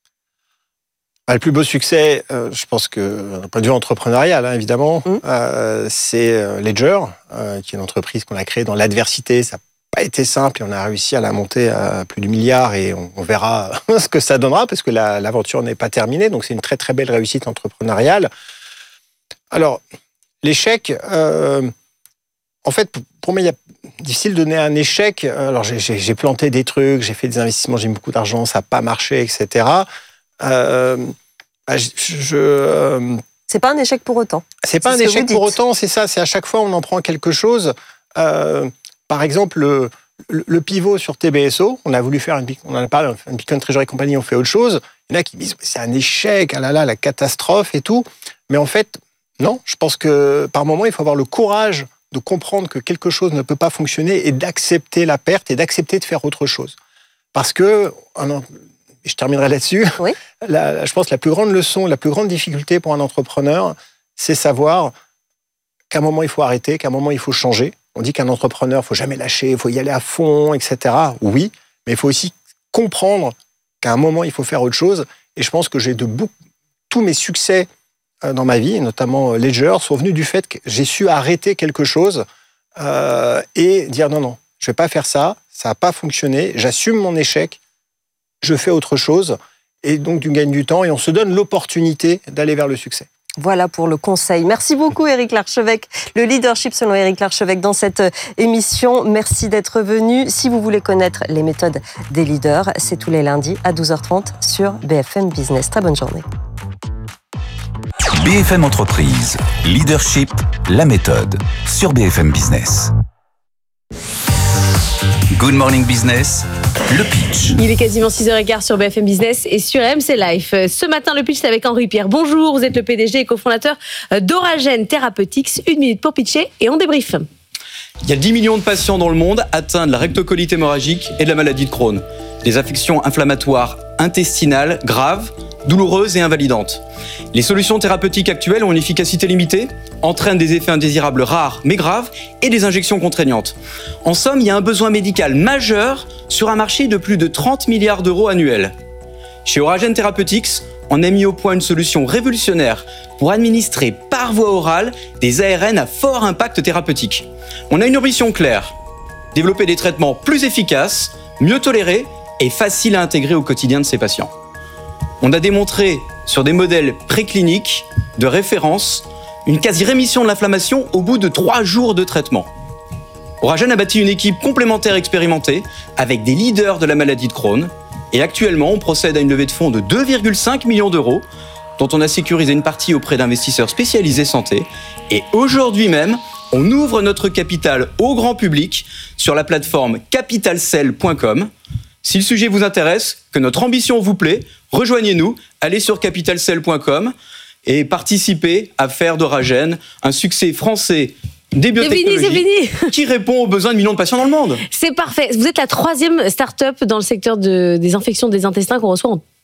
S9: Le plus beau succès, euh, je pense que d'un point de vue entrepreneurial, hein, évidemment, mmh. euh, c'est Ledger, euh, qui est une entreprise qu'on a créée dans l'adversité. Ça pas été simple et on a réussi à la monter à plus du milliard et on, on verra ce que ça donnera parce que la, l'aventure n'est pas terminée. Donc c'est une très très belle réussite entrepreneuriale. Alors l'échec, euh, en fait pour moi il est difficile de donner un échec. Alors j'ai, j'ai, j'ai planté des trucs, j'ai fait des investissements, j'ai mis beaucoup d'argent, ça n'a pas marché, et cetera. Euh, bah, je, je euh,
S8: c'est pas un échec pour autant.
S9: C'est pas c'est un échec pour autant, c'est ça. C'est à chaque fois on en prend quelque chose. Euh, Par exemple, le, le, le pivot sur T B S O, on a voulu faire une, on en a parlé, une Bitcoin Treasury Company, on fait autre chose. Il y en a qui disent c'est un échec, ah là là, la catastrophe et tout. Mais en fait, non. Je pense que par moment, il faut avoir le courage de comprendre que quelque chose ne peut pas fonctionner et d'accepter la perte et d'accepter de faire autre chose. Parce que, je terminerai là-dessus. Oui. La, je pense que la plus grande leçon, la plus grande difficulté pour un entrepreneur, c'est savoir qu'à un moment il faut arrêter, qu'à un moment il faut changer. On dit qu'un entrepreneur, il ne faut jamais lâcher, il faut y aller à fond, et cetera. Oui, mais il faut aussi comprendre qu'à un moment, il faut faire autre chose. Et je pense que j'ai de beaucoup, tous mes succès dans ma vie, notamment Ledger, sont venus du fait que j'ai su arrêter quelque chose euh, et dire non, non, je ne vais pas faire ça, ça n'a pas fonctionné, j'assume mon échec, je fais autre chose. Et donc, tu gagnes du temps et on se donne l'opportunité d'aller vers le succès.
S8: Voilà pour le conseil. Merci beaucoup Éric Larchevêque, le leadership selon Éric Larchevêque dans cette émission. Merci d'être venu. Si vous voulez connaître les méthodes des leaders, c'est tous les lundis à douze heures trente sur B F M Business. Très bonne journée.
S3: B F M Entreprise, leadership, la méthode sur B F M Business. Good Morning Business, le pitch.
S4: Il est quasiment six heures quinze sur B F M Business et sur R M C Life. Ce matin, le pitch, c'est avec Henri Pierre. Bonjour, vous êtes le P D G et cofondateur d'Oragen Therapeutics. Une minute pour pitcher et on débrief.
S10: Il y a dix millions de patients dans le monde atteints de la rectocolite hémorragique et de la maladie de Crohn. Des affections inflammatoires intestinales graves, douloureuses et invalidantes. Les solutions thérapeutiques actuelles ont une efficacité limitée, entraînent des effets indésirables rares mais graves et des injections contraignantes. En somme, il y a un besoin médical majeur sur un marché de plus de trente milliards d'euros annuels. Chez Oragen Therapeutics, on a mis au point une solution révolutionnaire pour administrer par voie orale des A R N à fort impact thérapeutique. On a une ambition claire, développer des traitements plus efficaces, mieux tolérés et faciles à intégrer au quotidien de ces patients. On a démontré sur des modèles précliniques de référence une quasi-rémission de l'inflammation au bout de trois jours de traitement. Oragen a bâti une équipe complémentaire expérimentée avec des leaders de la maladie de Crohn et actuellement on procède à une levée de fonds de deux virgule cinq millions d'euros dont on a sécurisé une partie auprès d'investisseurs spécialisés santé et aujourd'hui même on ouvre notre capital au grand public sur la plateforme capital cell point com. Si le sujet vous intéresse, que notre ambition vous plaît, rejoignez-nous, allez sur capital cell point com et participez à faire d'Oragen un succès français des biotechnologies
S4: c'est fini, c'est fini.
S10: qui répond aux besoins de millions de patients dans le monde.
S4: C'est parfait. Vous êtes la troisième start-up dans le secteur de, des infections des intestins qu'on reçoit en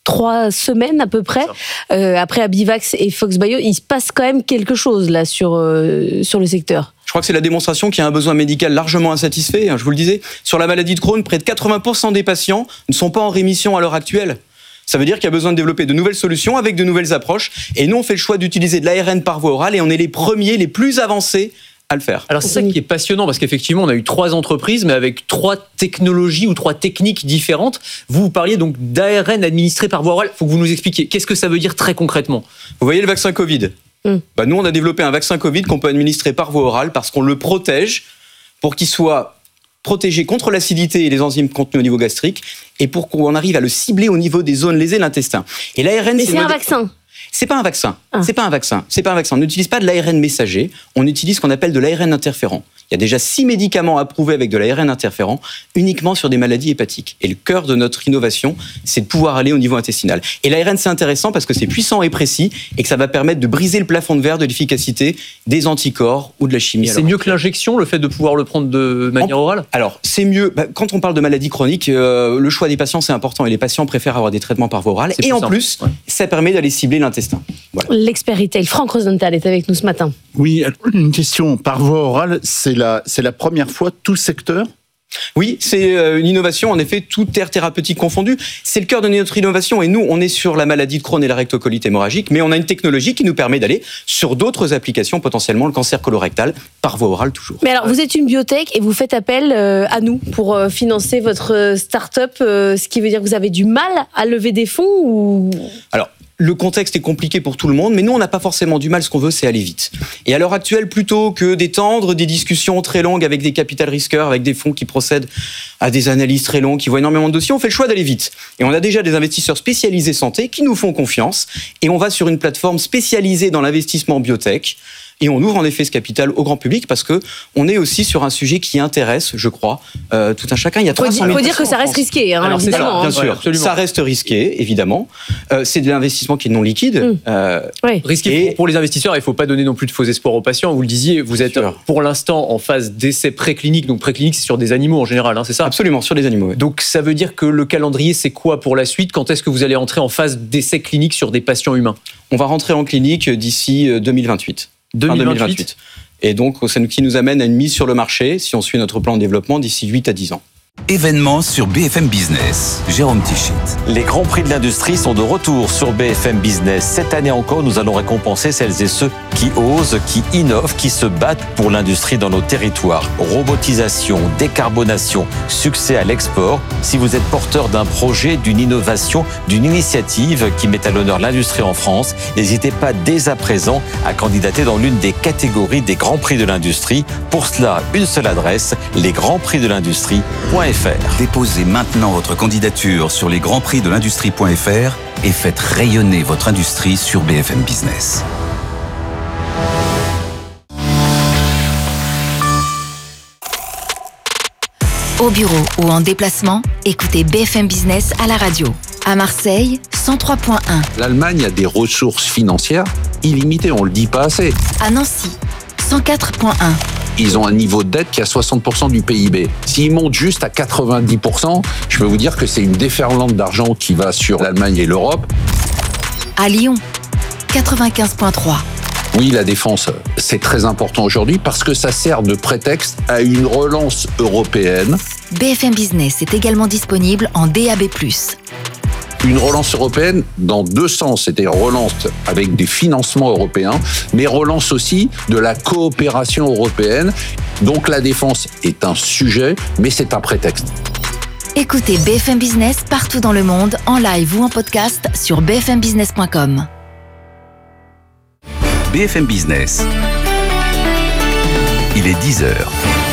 S4: trois semaines à peu près, euh, après Abivax et Fox Bio, il se passe quand même quelque chose là sur, euh, sur le secteur.
S10: Je crois que c'est la démonstration qu'il y a un besoin médical largement insatisfait. Je vous le disais, sur la maladie de Crohn, près de quatre-vingts pour cent des patients ne sont pas en rémission à l'heure actuelle. Ça veut dire qu'il y a besoin de développer de nouvelles solutions avec de nouvelles approches. Et nous, on fait le choix d'utiliser de l'A R N par voie orale et on est les premiers, les plus avancés à le faire.
S6: Alors c'est ça qui est passionnant parce qu'effectivement on a eu trois entreprises mais avec trois technologies ou trois techniques différentes. Vous, vous parliez donc d'A R N administré par voie orale. Il faut que vous nous expliquiez qu'est-ce que ça veut dire très concrètement.
S10: Vous voyez le vaccin Covid. Mm. Bah, nous on a développé un vaccin Covid qu'on peut administrer par voie orale parce qu'on le protège pour qu'il soit protégé contre l'acidité et les enzymes contenues au niveau gastrique et pour qu'on arrive à le cibler au niveau des zones lésées de l'intestin. Et l'A R N,
S4: mais
S10: c'est,
S4: c'est un
S10: modèle...
S4: vaccin.
S10: C'est pas un vaccin.
S4: Ah.
S10: C'est pas un vaccin. C'est pas un vaccin. On n'utilise pas de l'A R N messager. On utilise ce qu'on appelle de l'A R N interférent. Il y a déjà six médicaments approuvés avec de l'A R N interférent uniquement sur des maladies hépatiques. Et le cœur de notre innovation, c'est de pouvoir aller au niveau intestinal. Et l'A R N, c'est intéressant parce que c'est puissant et précis et que ça va permettre de briser le plafond de verre de l'efficacité des anticorps ou de la chimie.
S6: C'est mieux que l'injection, le fait de pouvoir le prendre de manière orale ?
S10: Alors, c'est mieux. Bah, quand on parle de maladies chroniques, euh, le choix des patients, c'est important. Et les patients préfèrent avoir des traitements par voie orale.
S6: C'est
S10: et en
S6: simple.
S10: plus,
S6: ouais.
S10: ça permet d'aller cibler l'intestin. Voilà.
S4: L'expert retail, Franck Rosenthal, est avec nous ce matin.
S2: Oui, une question. Par voie orale, c'est la, c'est la première fois tout secteur ?
S10: Oui, c'est une innovation, en effet, toute aire thérapeutique confondue. C'est le cœur de notre innovation et nous, on est sur la maladie de Crohn et la rectocolite hémorragique, mais on a une technologie qui nous permet d'aller sur d'autres applications, potentiellement le cancer colorectal, par voie orale toujours.
S4: Mais alors, vous êtes une biotech et vous faites appel euh, à nous pour euh, financer votre start-up, euh, ce qui veut dire que vous avez du mal à lever des fonds ou...
S10: Alors, le contexte est compliqué pour tout le monde, mais nous, on n'a pas forcément du mal. Ce qu'on veut, c'est aller vite. Et à l'heure actuelle, plutôt que d'étendre des discussions très longues avec des capital risqueurs, avec des fonds qui procèdent à des analyses très longues, qui voient énormément de dossiers, on fait le choix d'aller vite. Et on a déjà des investisseurs spécialisés santé qui nous font confiance. Et on va sur une plateforme spécialisée dans l'investissement biotech. Et on ouvre en effet ce capital au grand public parce que on est aussi sur un sujet qui intéresse, je crois, euh, tout un chacun. Il y a trois cent mille.
S4: Il faut dire que ça reste risqué, hein,
S10: Alors,
S4: évidemment.
S10: Ça, bien
S4: hein.
S10: sûr, ouais, ça reste risqué, évidemment. Euh, c'est de l'investissement qui est non liquide.
S4: Mmh.
S10: Euh,
S4: oui.
S6: Risqué pour, pour les investisseurs. Il ne faut pas donner non plus de faux espoirs aux patients. Vous le disiez, vous êtes pour l'instant en phase d'essai préclinique. Donc préclinique, c'est sur des animaux en général, hein, c'est ça ?
S10: Absolument, sur des animaux. Ouais.
S6: Donc ça veut dire que le calendrier, c'est quoi pour la suite ? Quand est-ce que vous allez entrer en phase d'essai clinique sur des patients humains ?
S10: On va rentrer en clinique d'ici deux mille vingt-huit.
S6: deux mille vingt-huit.
S10: Et donc, ça nous, qui nous amène à une mise sur le marché, si on suit notre plan de développement, d'ici huit à dix ans.
S3: Événements sur B F M Business. Jérôme Tichit.
S11: Les grands prix de l'industrie sont de retour sur B F M Business. Cette année encore, nous allons récompenser celles et ceux qui osent, qui innovent, qui se battent pour l'industrie dans nos territoires. Robotisation, décarbonation, succès à l'export. Si vous êtes porteur d'un projet, d'une innovation, d'une initiative qui met à l'honneur l'industrie en France, n'hésitez pas dès à présent à candidater dans l'une des catégories des grands prix de l'industrie. Pour cela, une seule adresse, les grands prix de l'industrie point f r.
S3: Déposez maintenant votre candidature sur les grands prix de l'industrie point f r et faites rayonner votre industrie sur B F M Business.
S7: Au bureau ou en déplacement, écoutez B F M Business à la radio. À Marseille, cent trois point un.
S12: L'Allemagne a des ressources financières illimitées, on ne le dit pas assez.
S7: À Nancy, cent quatre point un.
S12: Ils ont un niveau de dette qui est à soixante pour cent du P I B. S'ils montent juste à quatre-vingt-dix pour cent, je peux vous dire que c'est une déferlante d'argent qui va sur l'Allemagne et l'Europe.
S7: À Lyon, quatre-vingt-quinze point trois.
S12: Oui, la défense, c'est très important aujourd'hui parce que ça sert de prétexte à une relance européenne.
S7: B F M Business est également disponible en D A B plus.
S12: Une relance européenne dans deux sens, c'est-à-dire relance avec des financements européens, mais relance aussi de la coopération européenne. Donc la défense est un sujet, mais c'est un prétexte.
S7: Écoutez B F M Business partout dans le monde, en live ou en podcast sur b f m business point com.
S3: B F M Business. Il est dix heures.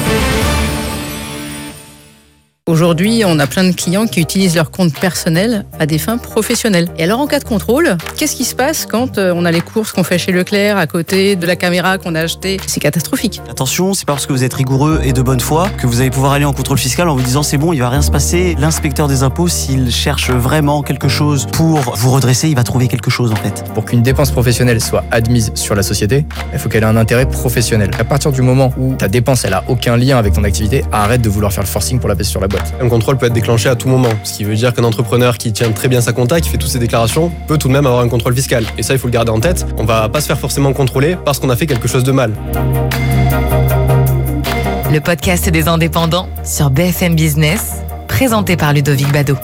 S13: Aujourd'hui, on a plein de clients qui utilisent leur compte personnel à des fins professionnelles. Et alors, en cas de contrôle, qu'est-ce qui se passe quand on a les courses qu'on fait chez Leclerc à côté de la caméra qu'on a achetée ? C'est catastrophique.
S14: Attention, c'est pas parce que vous êtes rigoureux et de bonne foi que vous allez pouvoir aller en contrôle fiscal en vous disant c'est bon, il va rien se passer. L'inspecteur des impôts, s'il cherche vraiment quelque chose pour vous redresser, il va trouver quelque chose en fait.
S15: Pour qu'une dépense professionnelle soit admise sur la société, il faut qu'elle ait un intérêt professionnel. À partir du moment où ta dépense elle a aucun lien avec ton activité, arrête de vouloir faire le forcing pour la baisse sur la bourse. boîte. Un contrôle peut être déclenché à tout moment, ce qui veut dire qu'un entrepreneur qui tient très bien sa compta, qui fait toutes ses déclarations, peut tout de même avoir un contrôle fiscal. Et ça, il faut le garder en tête. On va pas se faire forcément contrôler parce qu'on a fait quelque chose de mal.
S16: Le podcast des indépendants sur B F M Business, présenté par Ludovic Bado.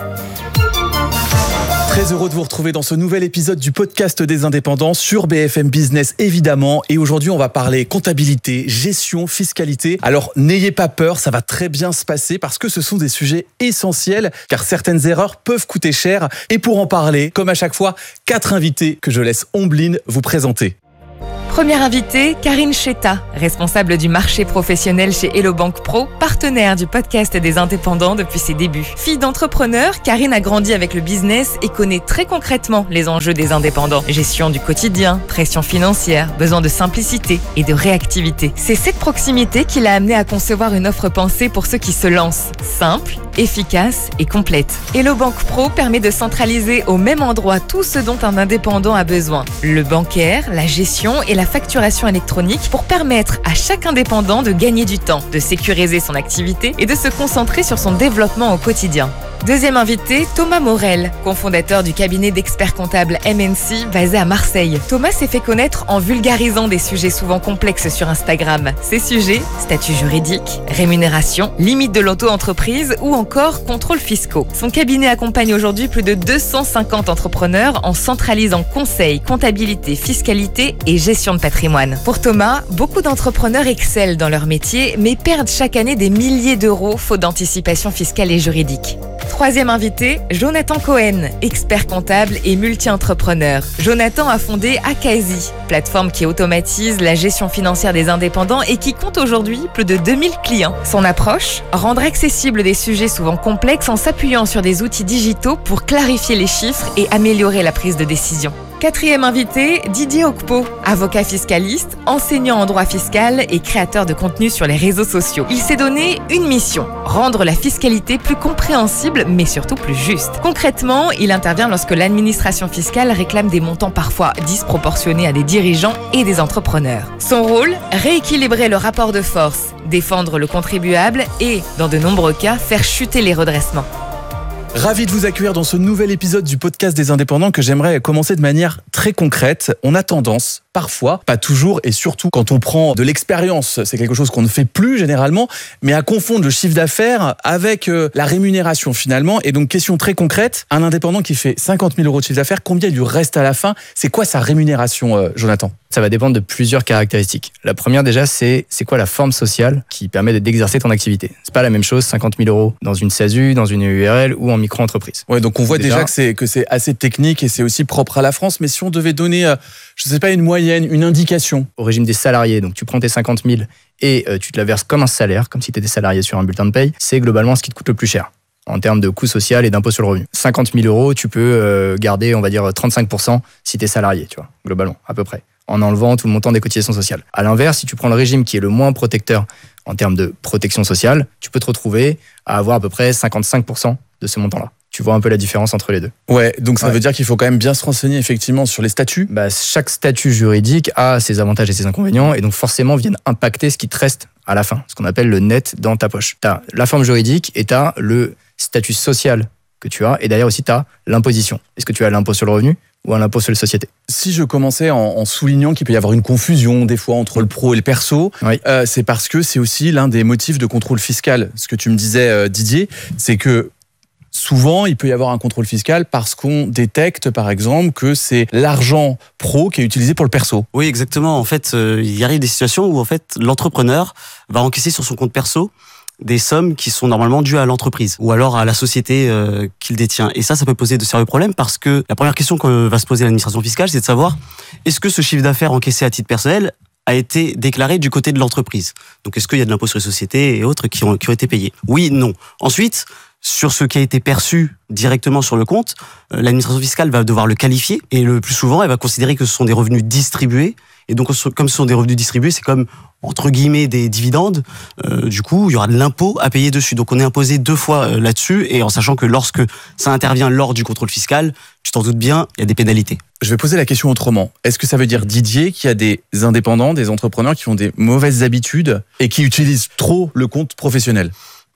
S17: Très heureux de vous retrouver dans ce nouvel épisode du podcast des indépendants sur B F M Business évidemment. Et aujourd'hui, on va parler comptabilité, gestion, fiscalité. Alors, n'ayez pas peur, ça va très bien se passer parce que ce sont des sujets essentiels car certaines erreurs peuvent coûter cher. Et pour en parler, comme à chaque fois, quatre invités que je laisse Ombline vous présenter.
S16: Première invitée, Karine Cheta, responsable du marché professionnel chez Hello Bank Pro, partenaire du podcast des indépendants depuis ses débuts. Fille d'entrepreneur, Karine a grandi avec le business et connaît très concrètement les enjeux des indépendants. Gestion du quotidien, pression financière, besoin de simplicité et de réactivité. C'est cette proximité qui l'a amenée à concevoir une offre pensée pour ceux qui se lancent. Simple, efficace et complète. Hello Bank Pro permet de centraliser au même endroit tout ce dont un indépendant a besoin. Le bancaire, la gestion et la facturation électronique pour permettre à chaque indépendant de gagner du temps, de sécuriser son activité et de se concentrer sur son développement au quotidien. Deuxième invité, Thomas Morel, cofondateur du cabinet d'experts comptables M N C basé à Marseille. Thomas s'est fait connaître en vulgarisant des sujets souvent complexes sur Instagram. Ces sujets, statut juridique, rémunération, limite de l'auto-entreprise ou encore contrôles fiscaux. Son cabinet accompagne aujourd'hui plus de deux cent cinquante entrepreneurs en centralisant conseil, comptabilité, fiscalité et gestion de patrimoine. Pour Thomas, beaucoup d'entrepreneurs excellent dans leur métier mais perdent chaque année des milliers d'euros faute d'anticipation fiscale et juridique. Troisième invité, Jonathan Cohen, expert comptable et multi-entrepreneur. Jonathan a fondé Akazi, plateforme qui automatise la gestion financière des indépendants et qui compte aujourd'hui plus de deux mille clients. Son approche, rendre accessibles des sujets souvent complexes en s'appuyant sur des outils digitaux pour clarifier les chiffres et améliorer la prise de décision. Quatrième invité, Didier Okpo, avocat fiscaliste, enseignant en droit fiscal et créateur de contenu sur les réseaux sociaux. Il s'est donné une mission, rendre la fiscalité plus compréhensible mais surtout plus juste. Concrètement, il intervient lorsque l'administration fiscale réclame des montants parfois disproportionnés à des dirigeants et des entrepreneurs. Son rôle, rééquilibrer le rapport de force, défendre le contribuable et, dans de nombreux cas, faire chuter les redressements.
S17: Ravi de vous accueillir dans ce nouvel épisode du podcast des indépendants que j'aimerais commencer de manière très concrète. On a tendance, parfois, pas toujours et surtout quand on prend de l'expérience, c'est quelque chose qu'on ne fait plus généralement, mais à confondre le chiffre d'affaires avec euh, la rémunération finalement. Et donc question très concrète, un indépendant qui fait cinquante mille euros de chiffre d'affaires, combien il lui reste à la fin? C'est quoi sa rémunération, euh, Jonathan?
S15: Ça va dépendre de plusieurs caractéristiques. La première déjà, c'est c'est quoi la forme sociale qui permet d'exercer ton activité. C'est pas la même chose, cinquante mille euros dans une S A S U, dans une U R L ou en micro-entreprise.
S17: Ouais, donc on voit déjà, déjà que c'est que c'est assez technique et c'est aussi propre à la France. Mais si on devait donner, euh, je sais pas, une moyenne, une indication.
S15: Au régime des salariés, donc tu prends tes cinquante mille et euh, tu te la verses comme un salaire, comme si tu étais salarié sur un bulletin de paye, c'est globalement ce qui te coûte le plus cher en termes de coût social et d'impôt sur le revenu. cinquante mille euros, tu peux euh, garder, on va dire, trente-cinq pour cent si tu es salarié, tu vois, globalement, à peu près, en enlevant tout le montant des cotisations sociales. À l'inverse, si tu prends le régime qui est le moins protecteur en termes de protection sociale, tu peux te retrouver à avoir à peu près cinquante-cinq pour cent de ce montant-là. Tu vois un peu la différence entre les deux.
S17: Ouais, donc ça
S15: ouais.
S17: veut dire qu'il faut quand même bien se renseigner effectivement sur les statuts.
S15: Bah, chaque statut juridique a ses avantages et ses inconvénients et donc forcément viennent impacter ce qui te reste à la fin, ce qu'on appelle le net dans ta poche. Tu as la forme juridique et tu as le statut social que tu as et derrière aussi tu as l'imposition. Est-ce que tu as l'impôt sur le revenu ou un impôt sur les sociétés?
S17: Si je commençais en, en soulignant qu'il peut y avoir une confusion des fois entre le pro et le perso, oui. euh, c'est parce que c'est aussi l'un des motifs de contrôle fiscal. Ce que tu me disais, euh, Didier, c'est que souvent, il peut y avoir un contrôle fiscal parce qu'on détecte, par exemple, que c'est l'argent pro qui est utilisé pour le perso.
S14: Oui, exactement. En fait, euh, il arrive des situations où en fait, l'entrepreneur va encaisser sur son compte perso des sommes qui sont normalement dues à l'entreprise ou alors à la société euh, qu'il détient. Et ça, ça peut poser de sérieux problèmes parce que la première question que va se poser l'administration fiscale, c'est de savoir est-ce que ce chiffre d'affaires encaissé à titre personnel a été déclaré du côté de l'entreprise. Donc, est-ce qu'il y a de l'impôt sur les sociétés et autres qui ont, qui ont été payés? Oui, non. Ensuite, sur ce qui a été perçu directement sur le compte, euh, l'administration fiscale va devoir le qualifier et le plus souvent, elle va considérer que ce sont des revenus distribués. Et donc, comme ce sont des revenus distribués, c'est comme, entre guillemets, des dividendes. Euh, du coup, il y aura de l'impôt à payer dessus. Donc, on est imposé deux fois euh, là-dessus. Et en sachant que lorsque ça intervient lors du contrôle fiscal, tu t'en doutes bien, il y a des pénalités.
S17: Je vais poser la question autrement. Est-ce que ça veut dire, Didier, qu'il y a des indépendants, des entrepreneurs qui ont des mauvaises habitudes et qui utilisent trop le compte professionnel ?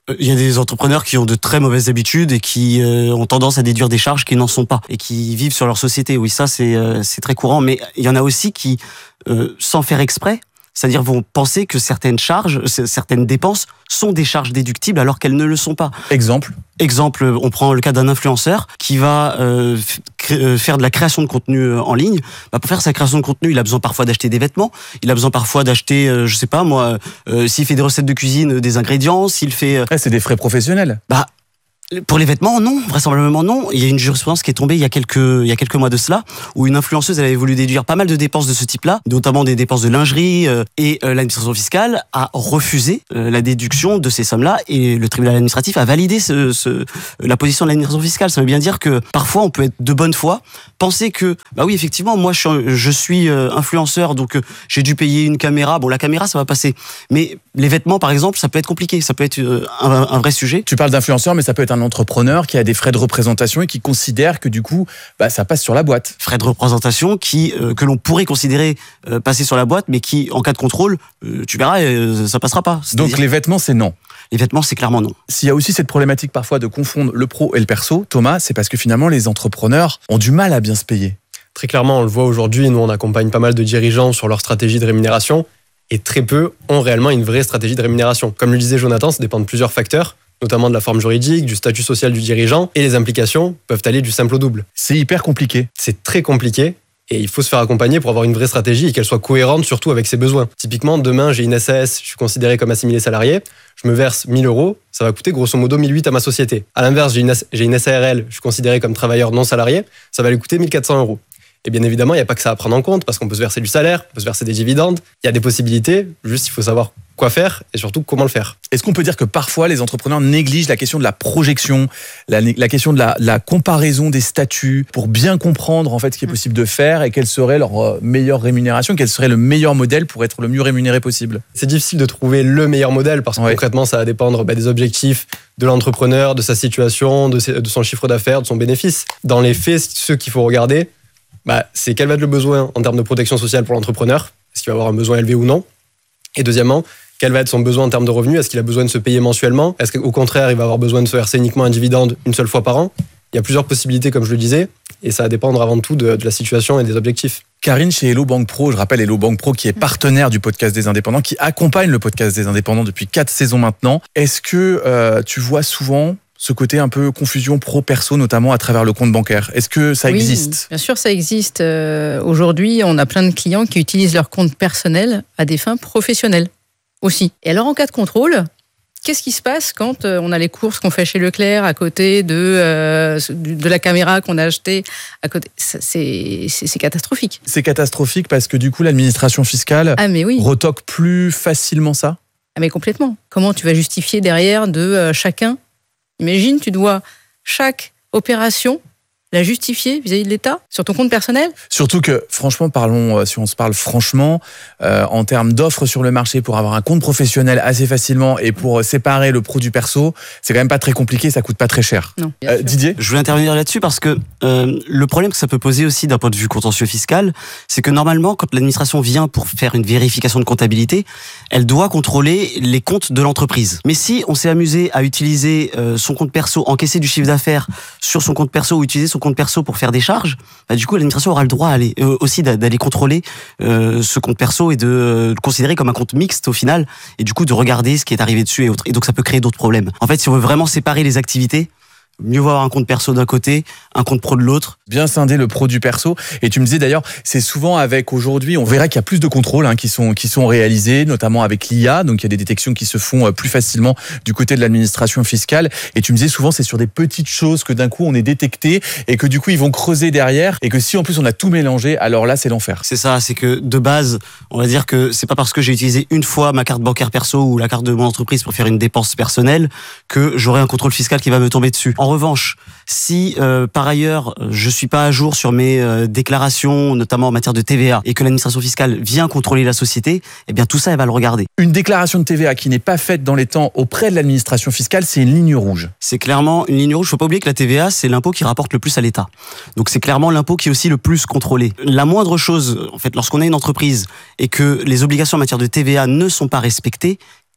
S14: Il y a des entrepreneurs qui ont de très mauvaises habitudes et qui euh, ont tendance à déduire des charges qui n'en sont pas et qui vivent sur leur société. Oui, ça c'est euh, c'est très courant, mais il y en a aussi qui, euh, sans faire exprès, c'est-à-dire vont penser que certaines charges, certaines dépenses sont des charges déductibles alors qu'elles ne le sont pas.
S17: Exemple
S14: Exemple, on prend le cas d'un influenceur qui va euh, f- faire de la création de contenu en ligne. Bah, pour faire sa création de contenu, il a besoin parfois d'acheter des vêtements, il a besoin parfois d'acheter, euh, je sais pas moi, euh, s'il fait des recettes de cuisine, des ingrédients, s'il fait... Euh...
S17: Ouais, c'est des frais professionnels.
S14: Bah, pour les vêtements, non, vraisemblablement non. Il y a une jurisprudence qui est tombée il y a quelques il y a quelques mois de cela, où une influenceuse elle avait voulu déduire pas mal de dépenses de ce type-là, notamment des dépenses de lingerie, euh, et euh, l'administration fiscale a refusé euh, la déduction de ces sommes-là, et le tribunal administratif a validé ce, ce, la position de l'administration fiscale. Ça veut bien dire que parfois on peut être de bonne foi, penser que bah oui effectivement moi je suis, je suis euh, influenceur, donc euh, j'ai dû payer une caméra. Bon, la caméra ça va passer, mais les vêtements par exemple ça peut être compliqué, ça peut être euh, un, un vrai sujet.
S17: Tu parles d'influenceur, mais ça peut être un entrepreneur qui a des frais de représentation et qui considère que du coup, bah, ça passe sur la boîte.
S14: Frais de représentation qui euh, que l'on pourrait considérer euh, passer sur la boîte, mais qui, en cas de contrôle, euh, tu verras, euh, ça passera pas.
S17: Donc les vêtements, c'est non.
S14: Les vêtements, c'est clairement non.
S17: S'il y a aussi cette problématique parfois de confondre le pro et le perso, Thomas, c'est parce que finalement, les entrepreneurs ont du mal à bien se payer.
S18: Très clairement, on le voit aujourd'hui, nous on accompagne pas mal de dirigeants sur leur stratégie de rémunération, et très peu ont réellement une vraie stratégie de rémunération. Comme le disait Jonathan, ça dépend de plusieurs facteurs, notamment de la forme juridique, du statut social du dirigeant, et les implications peuvent aller du simple au double.
S17: C'est hyper compliqué.
S18: C'est très compliqué, et il faut se faire accompagner pour avoir une vraie stratégie et qu'elle soit cohérente surtout avec ses besoins. Typiquement, demain j'ai une S A S, je suis considéré comme assimilé salarié, je me verse mille euros, ça va coûter grosso modo mille huit à ma société. À l'inverse, j'ai une, j'ai une S A R L, je suis considéré comme travailleur non salarié, ça va lui coûter mille quatre cents euros. Et bien évidemment, il n'y a pas que ça à prendre en compte, parce qu'on peut se verser du salaire, on peut se verser des dividendes, il y a des possibilités, juste il faut savoir quoi faire et surtout comment le faire.
S17: Est-ce qu'on peut dire que parfois les entrepreneurs négligent la question de la projection, la, la question de la, la comparaison des statuts pour bien comprendre en fait ce qui est possible de faire et quelle serait leur meilleure rémunération, quel serait le meilleur modèle pour être le mieux rémunéré possible?
S18: C'est difficile de trouver le meilleur modèle parce que ouais. concrètement ça va dépendre bah, des objectifs de l'entrepreneur, de sa situation, de, ses, de son chiffre d'affaires, de son bénéfice. Dans les faits, ce qu'il faut regarder, bah, c'est quel va être le besoin en termes de protection sociale pour l'entrepreneur, est-ce qu'il va avoir un besoin élevé ou non, et deuxièmement, quel va être son besoin en termes de revenus, est-ce qu'il a besoin de se payer mensuellement, est-ce qu'au contraire il va avoir besoin de se verser uniquement un dividende une seule fois par an. Il y a plusieurs possibilités comme je le disais, et ça va dépendre avant tout de, de la situation et des objectifs.
S17: Karine, chez Hello Bank Pro, je rappelle Hello Bank Pro qui est partenaire du podcast des indépendants, qui accompagne le podcast des indépendants depuis quatre saisons maintenant. Est-ce que euh, tu vois souvent ce côté un peu confusion pro-perso, notamment à travers le compte bancaire? Est-ce que ça
S13: oui,
S17: existe?
S13: Bien sûr, ça existe. Euh, aujourd'hui, on a plein de clients qui utilisent leur compte personnel à des fins professionnelles aussi. Et alors, en cas de contrôle, qu'est-ce qui se passe quand on a les courses qu'on fait chez Leclerc à côté de, euh, de la caméra qu'on a achetée à côté? C'est, c'est, c'est catastrophique.
S17: C'est catastrophique parce que du coup, l'administration fiscale
S13: ah, mais oui.
S17: retoque plus facilement ça?
S13: Ah, mais complètement. Comment tu vas justifier derrière de euh, chacun? Imagine, tu dois chaque opération la justifier vis-à-vis de l'État sur ton compte personnel.
S17: Surtout que, franchement, parlons, si on se parle franchement, euh, en termes d'offres sur le marché pour avoir un compte professionnel assez facilement et pour séparer le pro du perso, c'est quand même pas très compliqué, ça coûte pas très cher.
S13: Non.
S17: Euh, Didier?
S14: Je voulais intervenir là-dessus parce que euh, le problème que ça peut poser aussi d'un point de vue contentieux fiscal, c'est que normalement, quand l'administration vient pour faire une vérification de comptabilité, elle doit contrôler les comptes de l'entreprise. Mais si on s'est amusé à utiliser euh, son compte perso, encaisser du chiffre d'affaires sur son compte perso ou utiliser son compte perso pour faire des charges, bah, du coup l'administration aura le droit à aller, euh, aussi d'aller contrôler euh, ce compte perso et de euh, le considérer comme un compte mixte au final, et du coup de regarder ce qui est arrivé dessus et autres. Et donc ça peut créer d'autres problèmes. En fait, si on veut vraiment séparer les activités, mieux vaut avoir un compte perso d'un côté, un compte pro de l'autre.
S17: Bien scinder le pro du perso. Et tu me disais d'ailleurs, c'est souvent avec aujourd'hui, on verra qu'il y a plus de contrôles hein, qui sont qui sont réalisés, notamment avec l'I A. Donc il y a des détections qui se font plus facilement du côté de l'administration fiscale. Et tu me disais souvent, c'est sur des petites choses que d'un coup on est détecté et que du coup ils vont creuser derrière. Et que si en plus on a tout mélangé, alors là c'est l'enfer.
S14: C'est ça, c'est que de base, on va dire que c'est pas parce que j'ai utilisé une fois ma carte bancaire perso ou la carte de mon entreprise pour faire une dépense personnelle que j'aurai un contrôle fiscal qui va me tomber dessus. En revanche, si euh, par ailleurs je suis pas à jour sur mes euh, déclarations, notamment en matière de T V A, et que l'administration fiscale vient contrôler la société, eh bien tout ça, elle va le regarder.
S17: Une déclaration de T V A qui n'est pas faite dans les temps auprès de l'administration fiscale, c'est une ligne rouge.
S14: C'est clairement une ligne rouge. Faut pas oublier que la T V A, c'est l'impôt qui rapporte le plus à l'État. Donc c'est clairement l'impôt qui est aussi le plus contrôlé. La moindre chose, en fait, lorsqu'on a une entreprise et que les obligations en matière de T V A ne sont pas respectées,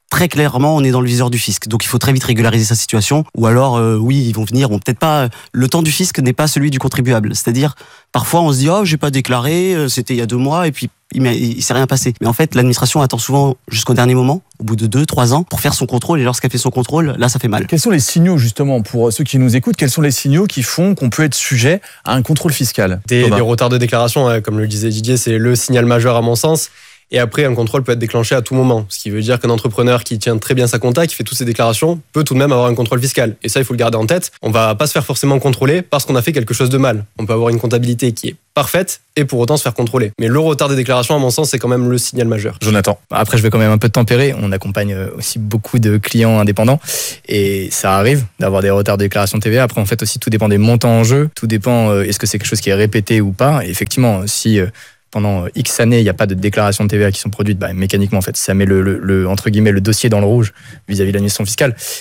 S14: très clairement, on est dans le viseur du fisc. Donc, il faut très vite régulariser sa situation. Ou alors, euh, oui, ils vont venir. Bon, peut-être pas. Le temps du fisc n'est pas celui du contribuable. C'est-à-dire, parfois, on se dit, oh, j'ai pas déclaré, c'était il y a deux mois, et puis il, il s'est rien passé. Mais en fait, l'administration attend souvent jusqu'au dernier moment, au bout de deux, trois ans, pour faire son contrôle. Et lorsqu'elle fait son contrôle, là, ça fait mal.
S17: Quels sont les signaux, justement, pour ceux qui nous écoutent, quels sont les signaux qui font qu'on peut être sujet à un contrôle fiscal?
S18: Des, des retards de déclaration, hein, comme le disait Didier, c'est le signal majeur à mon sens. Et après, un contrôle peut être déclenché à tout moment. Ce qui veut dire qu'un entrepreneur qui tient très bien sa compta, qui fait toutes ses déclarations, peut tout de même avoir un contrôle fiscal. Et ça, il faut le garder en tête. On va pas se faire forcément contrôler parce qu'on a fait quelque chose de mal. On peut avoir une comptabilité qui est parfaite et pour autant se faire contrôler. Mais le retard des déclarations, à mon sens, c'est quand même le signal majeur.
S17: Jonathan.
S15: Après, je vais quand même un peu tempérer. On accompagne aussi beaucoup de clients indépendants et ça arrive d'avoir des retards de déclaration de T V A. Après, en fait, aussi, tout dépend des montants en jeu. Tout dépend, euh, est-ce que c'est quelque chose qui est répété ou pas. Et effectivement, si... Euh, pendant X années, il n'y a pas de déclaration de T V A qui sont produites, bah, mécaniquement, en fait, ça met le, le, le, entre guillemets, le dossier dans le rouge vis-à-vis de l'administration fiscale.